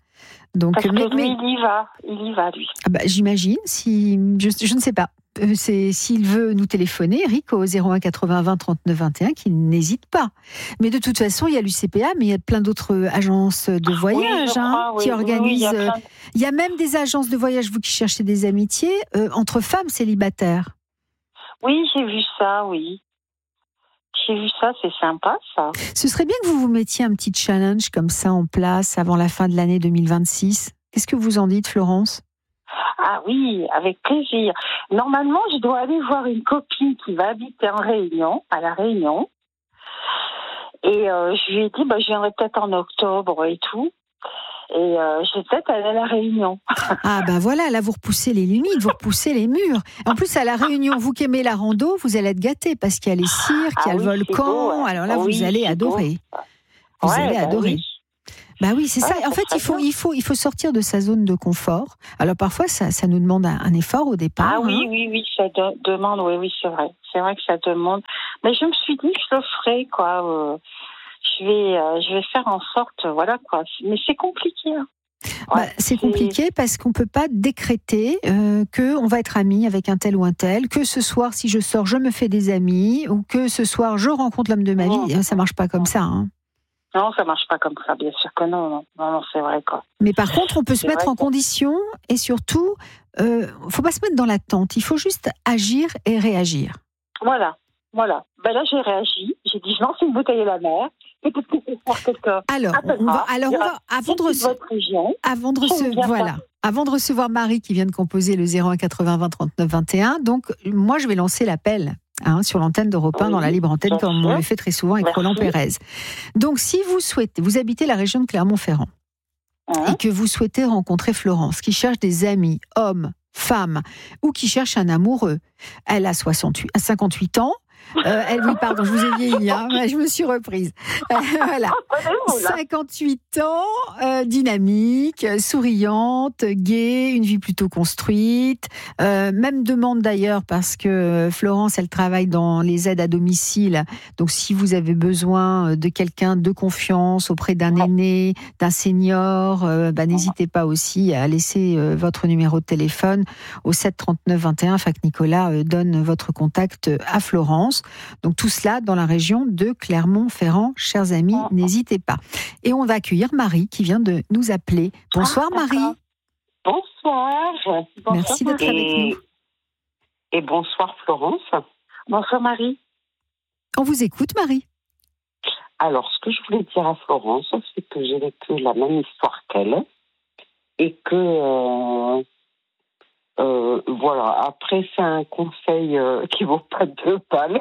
Donc, Parce que lui, il y va, lui. Ah bah, j'imagine, je ne sais pas. S'il veut nous téléphoner, Eric, au 01 80 20 39 21, qu'il n'hésite pas. Mais de toute façon, il y a l'UCPA, mais il y a plein d'autres agences de voyage qui organisent. Il y a même des agences de voyage, vous qui cherchez des amitiés, entre femmes célibataires. Oui, j'ai vu ça, oui. J'ai vu ça, c'est sympa, ça. Ce serait bien que vous vous mettiez un petit challenge comme ça en place avant la fin de l'année 2026. Qu'est-ce que vous en dites, Florence ? Ah oui, avec plaisir. Normalement, je dois aller voir une copine qui va habiter à La Réunion. Et je lui ai dit, je viendrai peut-être en octobre et tout. Et je vais peut-être aller à La Réunion. Ah voilà, là vous repoussez les limites, vous repoussez les murs. En plus, à La Réunion, vous qui aimez la rando, vous allez être gâtés parce qu'il y a les cirques, il y a le volcan. Beau, ouais. Alors là, vous allez adorer. Vous allez adorer. Oui. Bah oui, c'est ça. En fait, il faut sortir de sa zone de confort. Alors parfois, ça nous demande un effort au départ. Ah oui, ça demande. Oui, c'est vrai. C'est vrai que ça demande. Mais je me suis dit que je le ferai, quoi. Je vais faire en sorte, voilà, quoi. Mais c'est compliqué. Hein. C'est compliqué parce qu'on peut pas décréter que on va être amis avec un tel ou un tel. Que ce soir, si je sors, je me fais des amis, ou que ce soir, je rencontre l'homme de ma vie. Ça marche pas comme ça. Hein. Non, ça marche pas comme ça, bien sûr que non, c'est vrai, quoi. Mais par contre, on peut se mettre en condition et surtout, faut pas se mettre dans l'attente. Il faut juste agir et réagir. Voilà. Là, j'ai réagi. J'ai dit, je lance une bouteille à la mer. Peut-être que c'est pour quelqu'un. Avant de recevoir Marie qui vient de composer le 01 80 20 39 21, donc moi je vais lancer l'appel sur l'antenne d'Europe 1 dans la libre antenne comme on le fait très souvent avec Roland Pérez. Donc si vous souhaitez, vous habitez la région de Clermont-Ferrand et que vous souhaitez rencontrer Florence qui cherche des amis, hommes, femmes ou qui cherche un amoureux, elle a 58 ans. Oui, pardon, je vous ai vieilli, je me suis reprise. Voilà. 58 ans, dynamique, souriante, gaie, une vie plutôt construite. Même demande d'ailleurs parce que Florence, elle travaille dans les aides à domicile. Donc, si vous avez besoin de quelqu'un de confiance auprès d'un aîné, d'un senior, n'hésitez pas aussi à laisser votre numéro de téléphone au 7 39 21 afin que Nicolas donne votre contact à Florence. Donc tout cela dans la région de Clermont-Ferrand. Chers amis, n'hésitez pas. Et on va accueillir Marie qui vient de nous appeler. Bonsoir Marie. Bonsoir. Merci d'être avec nous. Et bonsoir Florence. Bonsoir Marie. On vous écoute Marie. Alors ce que je voulais dire à Florence, c'est que j'ai vécu la même histoire qu'elle et que... voilà, après c'est un conseil qui vaut pas 2 balles.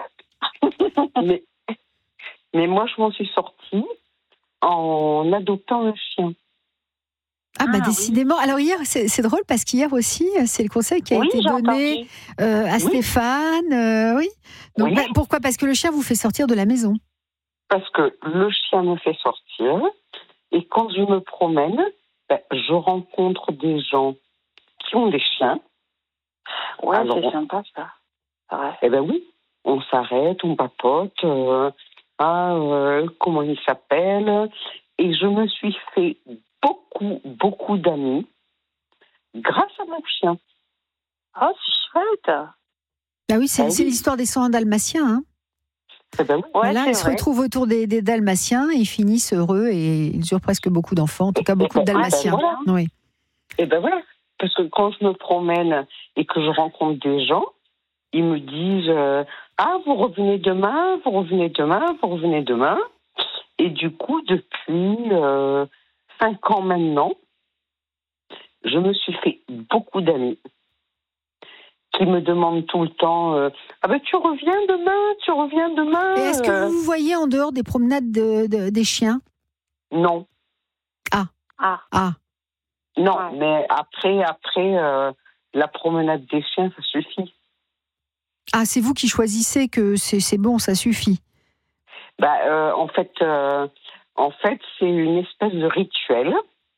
mais moi je m'en suis sortie en adoptant un chien. Décidément. Alors hier, c'est drôle parce qu'hier aussi, c'est le conseil qui a été donné à Stéphane. Oui. Donc, pourquoi ? Parce que le chien vous fait sortir de la maison. Parce que le chien me fait sortir et quand je me promène, je rencontre des gens qui ont des chiens. Ouais, alors, c'est sympa ça. Ouais. Eh ben oui, on s'arrête, on papote. Comment il s'appelle ? Et je me suis fait beaucoup d'amis grâce à mon chien. Oh, c'est chouette. Ah oui, c'est l'histoire des 101 dalmatiens. Hein. Eh ben oui. Voilà, ils se retrouvent autour des dalmatiens, ils finissent heureux et ils eurent presque beaucoup d'enfants, en tout cas beaucoup de dalmatiens. Voilà. Oui. Et ben voilà. Parce que quand je me promène et que je rencontre des gens, ils me disent vous revenez demain, vous revenez demain. Et du coup, depuis 5 ans maintenant, je me suis fait beaucoup d'amis qui me demandent tout le temps tu reviens demain. Et est-ce que vous voyez en dehors des promenades des chiens ? Non. Ah. Non, mais après la promenade des chiens, ça suffit. Ah, c'est vous qui choisissez que c'est bon, ça suffit. En fait, c'est une espèce de rituel.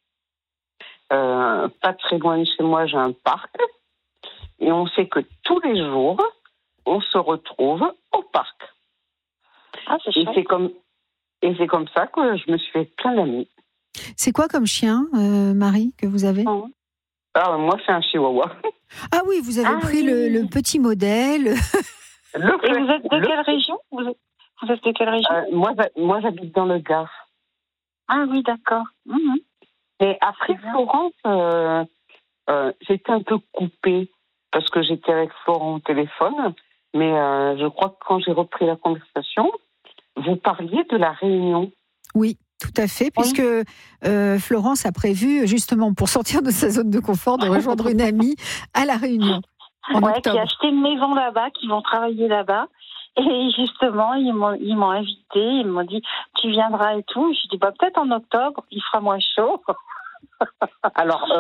Pas très loin de chez moi, j'ai un parc. Et on sait que tous les jours, on se retrouve au parc. Ah, c'est chouette. Et c'est comme ça que je me suis fait plein d'amis. C'est quoi comme chien, Marie, que vous avez ? Moi, c'est un chihuahua. Ah oui, vous avez pris le petit modèle. Et vous êtes de quelle région ? Vous êtes de quelle région ? Moi, j'habite dans le Gard. Ah oui, d'accord. Et après, Florence, j'étais un peu coupée parce que j'étais avec Florent au téléphone. Mais je crois que quand j'ai repris la conversation, vous parliez de la Réunion. Oui, tout à fait, puisque Florence a prévu, justement, pour sortir de sa zone de confort, de rejoindre une amie à la Réunion. En octobre. Qui a acheté une maison là-bas, qui vont travailler là-bas. Et justement, ils m'ont invité, ils m'ont dit, tu viendras et tout. Je dis, peut-être en octobre, il fera moins chaud. Alors,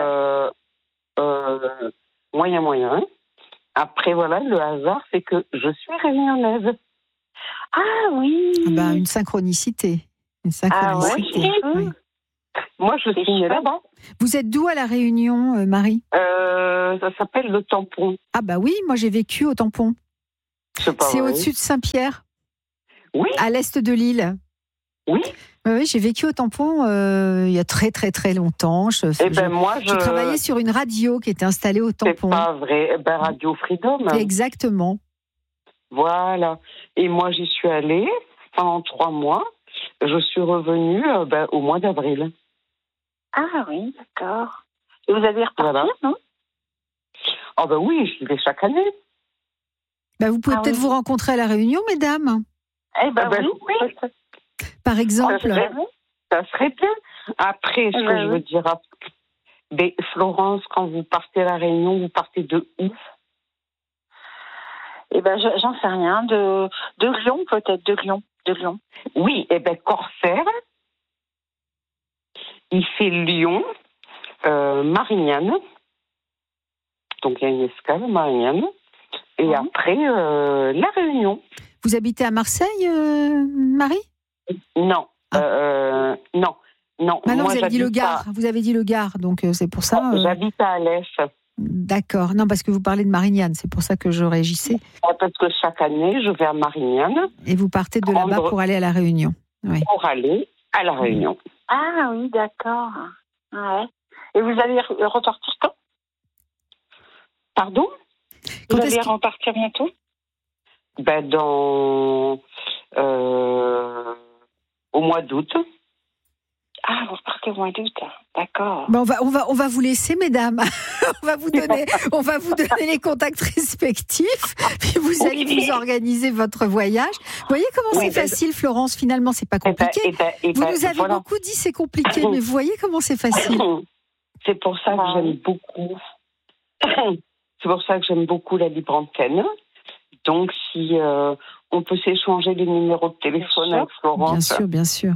moyen. Après, voilà, le hasard, c'est que je suis réunionnaise. Ah oui. Une synchronicité. Oui. Moi, je suis née là-bas. Vous êtes d'où à La Réunion, Marie ? Ça s'appelle le Tampon. Ah oui, moi j'ai vécu au Tampon. C'est au-dessus de Saint-Pierre. Oui. À l'est de l'île. Oui. Oui, j'ai vécu au Tampon il y a très très très longtemps. Je travaillais sur une radio qui était installée au Tampon. C'est pas vrai. Radio Freedom. Exactement. Voilà. Et moi, j'y suis allée pendant 3 mois. Je suis revenue au mois d'avril. Ah oui, d'accord. Et vous allez repartir, non ? Oui, j'y vais chaque année. Vous pouvez peut-être vous rencontrer à La Réunion, mesdames. Oui. Par exemple. Ça serait bien. Après, ce que je veux dire, Florence, quand vous partez à La Réunion, vous partez de où ? J'en sais rien. De Lyon, peut-être. De Lyon. Oui, Corsaire. Il fait Lyon, Marignane. Donc, il y a une escale, Marignane. Et après, La Réunion. Vous habitez à Marseille, Marie ? Non. Non. Maintenant, vous avez dit le Gard. Vous avez dit le Gard, donc c'est pour ça. J'habite à Alès. D'accord. Non, parce que vous parlez de Marignane, c'est pour ça que je réagissais. Parce que chaque année, je vais à Marignane. Et vous partez de là-bas pour aller à La Réunion. Oui. Pour aller à La Réunion. Ah oui, d'accord. Ouais. Et vous allez repartir quand ? Pardon ? Vous allez repartir bientôt ? Au mois d'août. Ah, vous repartez au mois d'août, d'accord. On va vous laisser, mesdames. on va vous donner les contacts respectifs. Puis vous allez vous organiser votre voyage. Vous voyez comment c'est facile, Florence. Finalement, c'est pas compliqué. Vous nous avez beaucoup dit c'est compliqué, mais vous voyez comment c'est facile. C'est pour ça que j'aime beaucoup. C'est pour ça que j'aime beaucoup la libre antenne. Donc, si on peut s'échanger les numéros de téléphone avec Florence. Bien sûr.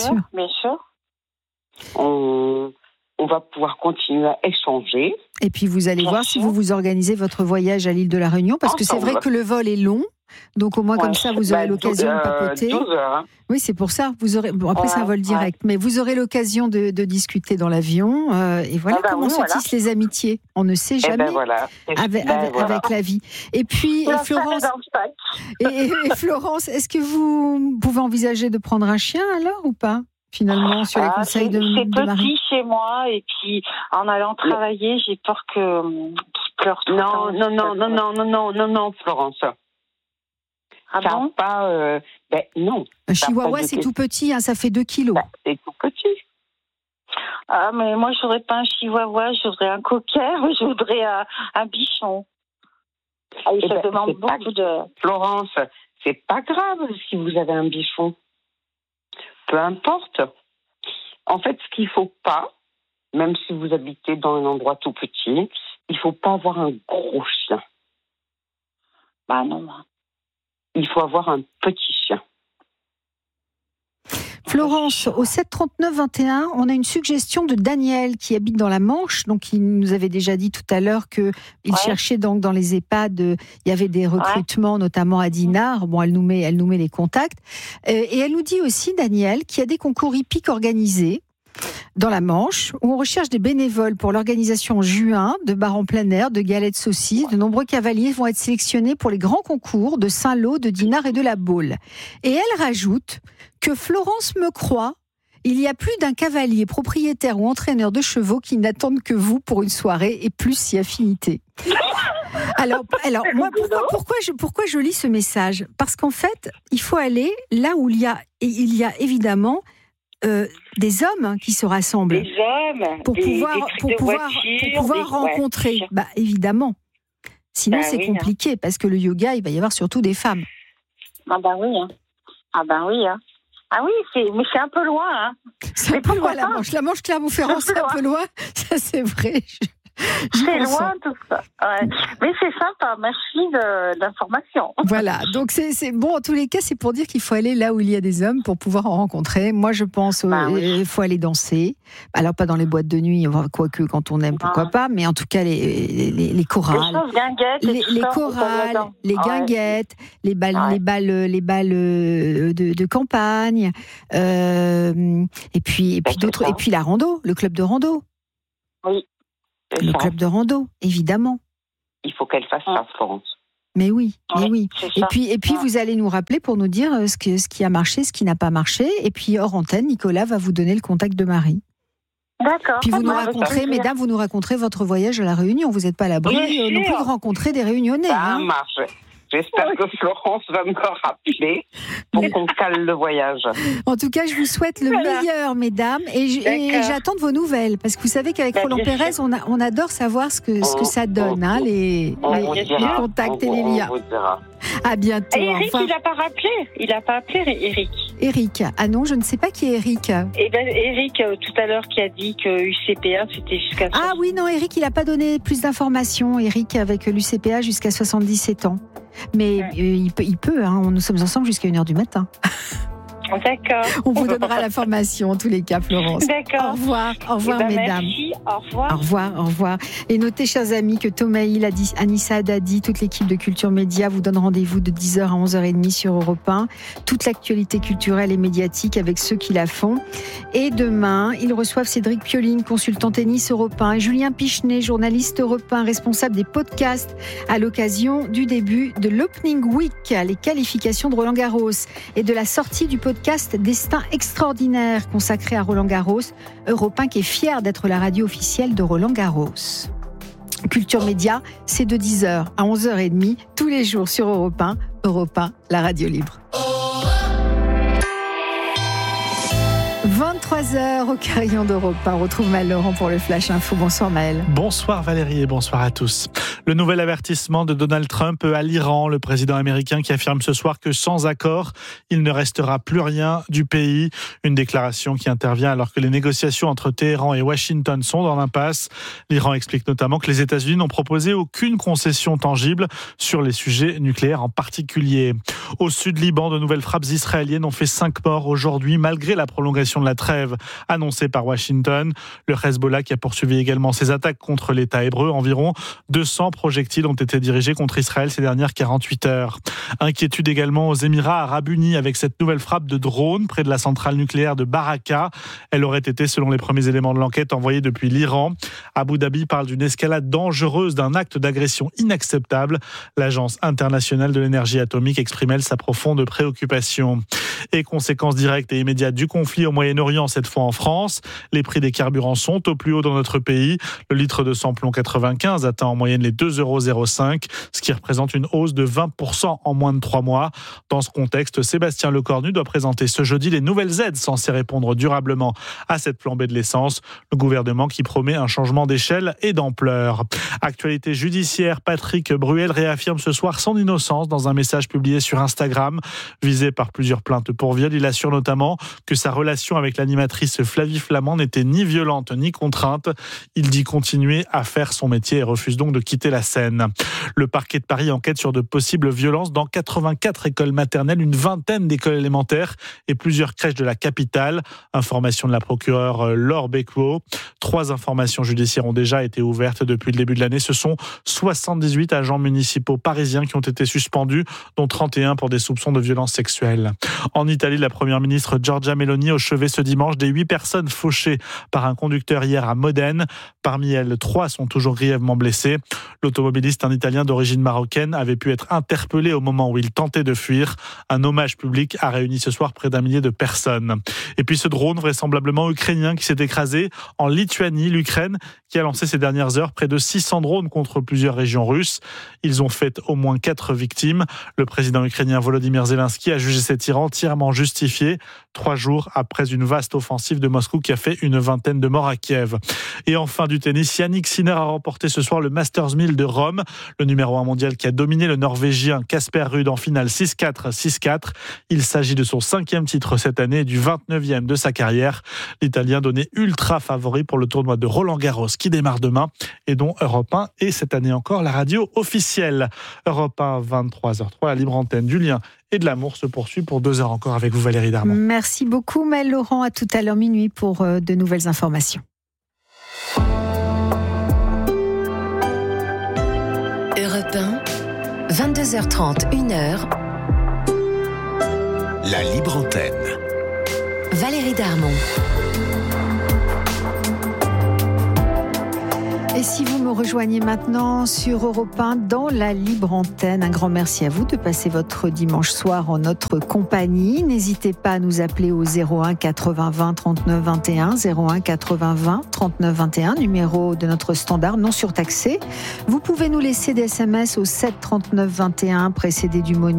On va pouvoir continuer à échanger. Et puis, vous allez voir si vous organisez votre voyage à l'île de la Réunion, parce que c'est vrai que le vol est long. Donc, au moins, comme ça, vous aurez l'occasion de papoter. 12 heures. Hein. Oui, c'est pour ça. Vous aurez. Après, c'est un vol direct, mais vous aurez l'occasion de discuter dans l'avion. Et voilà comment se tissent les amitiés. On ne sait jamais avec la vie. Et puis, Florence. Et Florence, est-ce que vous pouvez envisager de prendre un chien alors ou pas ? Finalement, sur les conseils de Marie. C'est petit chez moi, et puis en allant travailler, j'ai peur qu'il pleure tout le temps. Non, Florence. Ah ça bon ? Pas, non. Un chihuahua, c'est tout petit, ça fait 2 kilos. C'est tout petit. Ah, mais moi, je voudrais pas un chihuahua, je voudrais un cocker, je voudrais un bichon. Ça demande beaucoup de... Florence, c'est pas grave si vous avez un bichon. Peu importe. En fait, ce qu'il ne faut pas, même si vous habitez dans un endroit tout petit, il ne faut pas avoir un gros chien. Non. Il faut avoir un petit chien. Florence, au 739-21, on a une suggestion de Daniel qui habite dans la Manche. Donc, il nous avait déjà dit tout à l'heure qu'il cherchait donc dans les EHPAD, il y avait des recrutements, notamment à Dinard. Bon, elle nous met les contacts. Et elle nous dit aussi, Daniel, qu'il y a des concours hippiques organisés dans la Manche, où on recherche des bénévoles pour l'organisation en juin de bars en plein air, de galettes saucisses. De nombreux cavaliers vont être sélectionnés pour les grands concours de Saint-Lô, de Dinard et de la Baule. Et elle rajoute que Florence me croit Il y a plus d'un cavalier, propriétaire ou entraîneur de chevaux qui n'attendent que vous pour une soirée et plus si affinité. Alors moi, pourquoi je lis ce message ? Parce qu'en fait, il faut aller là où il y a évidemment des hommes qui se rassemblent. Des hommes, pour pouvoir rencontrer. Bah, évidemment. Sinon, c'est compliqué parce que le yoga, il va y avoir surtout des femmes. Ah bah oui. Ah oui, mais c'est un peu loin. Hein. C'est un peu loin, la Manche Clermont-Ferrand, c'est un peu loin. Ça, c'est vrai. C'est loin tout ça. Ouais. Mais c'est sympa, merci de l'information. Voilà, donc c'est bon, en tous les cas, c'est pour dire qu'il faut aller là où il y a des hommes pour pouvoir en rencontrer. Moi, je pense qu'il faut aller danser. Alors, pas dans les boîtes de nuit, quoique quand on aime, pourquoi pas, mais en tout cas, les chorales. Les chorales, les guinguettes, les balles de campagne, et puis d'autres, et puis la rando, le club de rando. Oui. Le club de rando, évidemment. Il faut qu'elle fasse ça, Florence. Mais oui. Et puis vous allez nous rappeler pour nous dire ce qui a marché, ce qui n'a pas marché. Et puis hors antenne, Nicolas va vous donner le contact de Marie. D'accord. Puis vous nous raconterez, mesdames, vous nous raconterez votre voyage à la Réunion. Vous n'êtes pas à l'abri non plus de rencontrer des Réunionnais. Ça marche. J'espère que Florence va me rappeler pour qu'on cale le voyage. En tout cas, je vous souhaite le meilleur, mesdames, et j'attends de vos nouvelles, parce que vous savez qu'avec Roland Pérez, on adore savoir ce que ça donne, les contacts et les liens. À bientôt. Et Eric, il n'a pas rappelé. Il n'a pas appelé Eric. Eric. Ah non, je ne sais pas qui est Eric. Eh ben, Eric, tout à l'heure, qui a dit que UCPA, c'était jusqu'à... Ah oui, non, Eric, il n'a pas donné plus d'informations. Eric, avec l'UCPA, jusqu'à 77 ans. Mais il peut, nous sommes ensemble jusqu'à 1h du matin. D'accord. On vous donnera l'information en tous les cas, Florence. D'accord. Au revoir, mesdames. Merci, au revoir. Et notez, chers amis, que Thomas Hill, Anissa Haddadi, toute l'équipe de Culture Média vous donne rendez-vous de 10h à 11h30 sur Europe 1. Toute l'actualité culturelle et médiatique avec ceux qui la font. Et demain, ils reçoivent Cédric Pioline, consultant tennis Europe 1, et Julien Pichenet, journaliste Europe 1, responsable des podcasts, à l'occasion du début de l'Opening Week, les qualifications de Roland Garros, et de la sortie du podcast Destin extraordinaire consacré à Roland Garros. Europe 1 qui est fier d'être la radio officielle de Roland Garros. Culture Média, c'est de 10h à 11h30 tous les jours sur Europe 1. Europe 1, la radio libre. 23h au carillon d'Europe 1. On retrouve Maël Laurent pour le Flash Info. Bonsoir Maël. Bonsoir Valérie et bonsoir à tous. Le nouvel avertissement de Donald Trump à l'Iran, le président américain qui affirme ce soir que sans accord, il ne restera plus rien du pays. Une déclaration qui intervient alors que les négociations entre Téhéran et Washington sont dans l'impasse. L'Iran explique notamment que les États-Unis n'ont proposé aucune concession tangible sur les sujets nucléaires en particulier. Au sud Liban, de nouvelles frappes israéliennes ont fait 5 morts aujourd'hui malgré la prolongation de la trêve annoncée par Washington. Le Hezbollah qui a poursuivi également ses attaques contre l'État hébreu. Environ 200 projectiles ont été dirigés contre Israël ces dernières 48 heures. Inquiétude également aux Émirats Arabes Unis avec cette nouvelle frappe de drone près de la centrale nucléaire de Baraka. Elle aurait été, selon les premiers éléments de l'enquête, envoyée depuis l'Iran. Abu Dhabi parle d'une escalade dangereuse, d'un acte d'agression inacceptable. L'Agence internationale de l'énergie atomique exprime, elle, sa profonde préoccupation. Et conséquences directes et immédiates du conflit au Moyen-Orient, cette fois en France. Les prix des carburants sont au plus haut dans notre pays. Le litre de samplon 95 atteint en moyenne les 2,05 €, ce qui représente une hausse de 20% en moins de 3 mois. Dans ce contexte, Sébastien Lecornu doit présenter ce jeudi les nouvelles aides censées répondre durablement à cette flambée de l'essence. Le gouvernement qui promet un changement d'échelle et d'ampleur. Actualité judiciaire, Patrick Bruel réaffirme ce soir son innocence dans un message publié sur Instagram. Visé par plusieurs plaintes pour viol, il assure notamment que sa relation avec l'animatrice Flavie Flament n'était ni violente ni contrainte. Il dit continuer à faire son métier et refuse donc de quitter la scène. Le parquet de Paris enquête sur de possibles violences dans 84 écoles maternelles, une vingtaine d'écoles élémentaires et plusieurs crèches de la capitale. Information de la procureure Laure Becquot. 3 informations judiciaires ont déjà été ouvertes depuis le début de l'année. Ce sont 78 agents municipaux parisiens qui ont été suspendus, dont 31 pour des soupçons de violences sexuelles. En Italie, la première ministre Giorgia Meloni au chevet ce dimanche des 8 personnes fauchées par un conducteur hier à Modène. Parmi elles, 3 sont toujours grièvement blessées. L'automobiliste, un Italien d'origine marocaine, avait pu être interpellé au moment où il tentait de fuir. Un hommage public a réuni ce soir près d'un millier de personnes. Et puis ce drone vraisemblablement ukrainien qui s'est écrasé en Lituanie, l'Ukraine, qui a lancé ces dernières heures près de 600 drones contre plusieurs régions russes. Ils ont fait au moins 4 victimes. Le président ukrainien Volodymyr Zelensky a jugé cet tir entièrement justifié, 3 jours après une vaste offensive de Moscou qui a fait une vingtaine de morts à Kiev. Et enfin du tennis, Jannik Sinner a remporté ce soir le Masters 1000 de Rome, le numéro 1 mondial qui a dominé le Norvégien Casper Ruud en finale 6-4, 6-4. Il s'agit de son 5e titre cette année et du 29e de sa carrière. L'Italien donné ultra favori pour le tournoi de Roland-Garros qui démarre demain et dont Europe 1 est cette année encore la radio officielle. Europe 1, 23h03, la libre antenne du lien et de l'amour se poursuit pour 2 heures encore avec vous Valérie Darmon. Merci beaucoup Maëlle Laurent, à tout à l'heure minuit pour de nouvelles informations. Europe 1, 22h30, 1h. La libre antenne. Valérie Darmon. Et si vous me rejoignez maintenant sur Europe 1 dans la libre antenne, un grand merci à vous de passer votre dimanche soir en notre compagnie. N'hésitez pas à nous appeler au 01 80 20 39 21, 01 80 20 39 21, numéro de notre standard non surtaxé. Vous pouvez nous laisser des SMS au 7 39 21 précédé du mot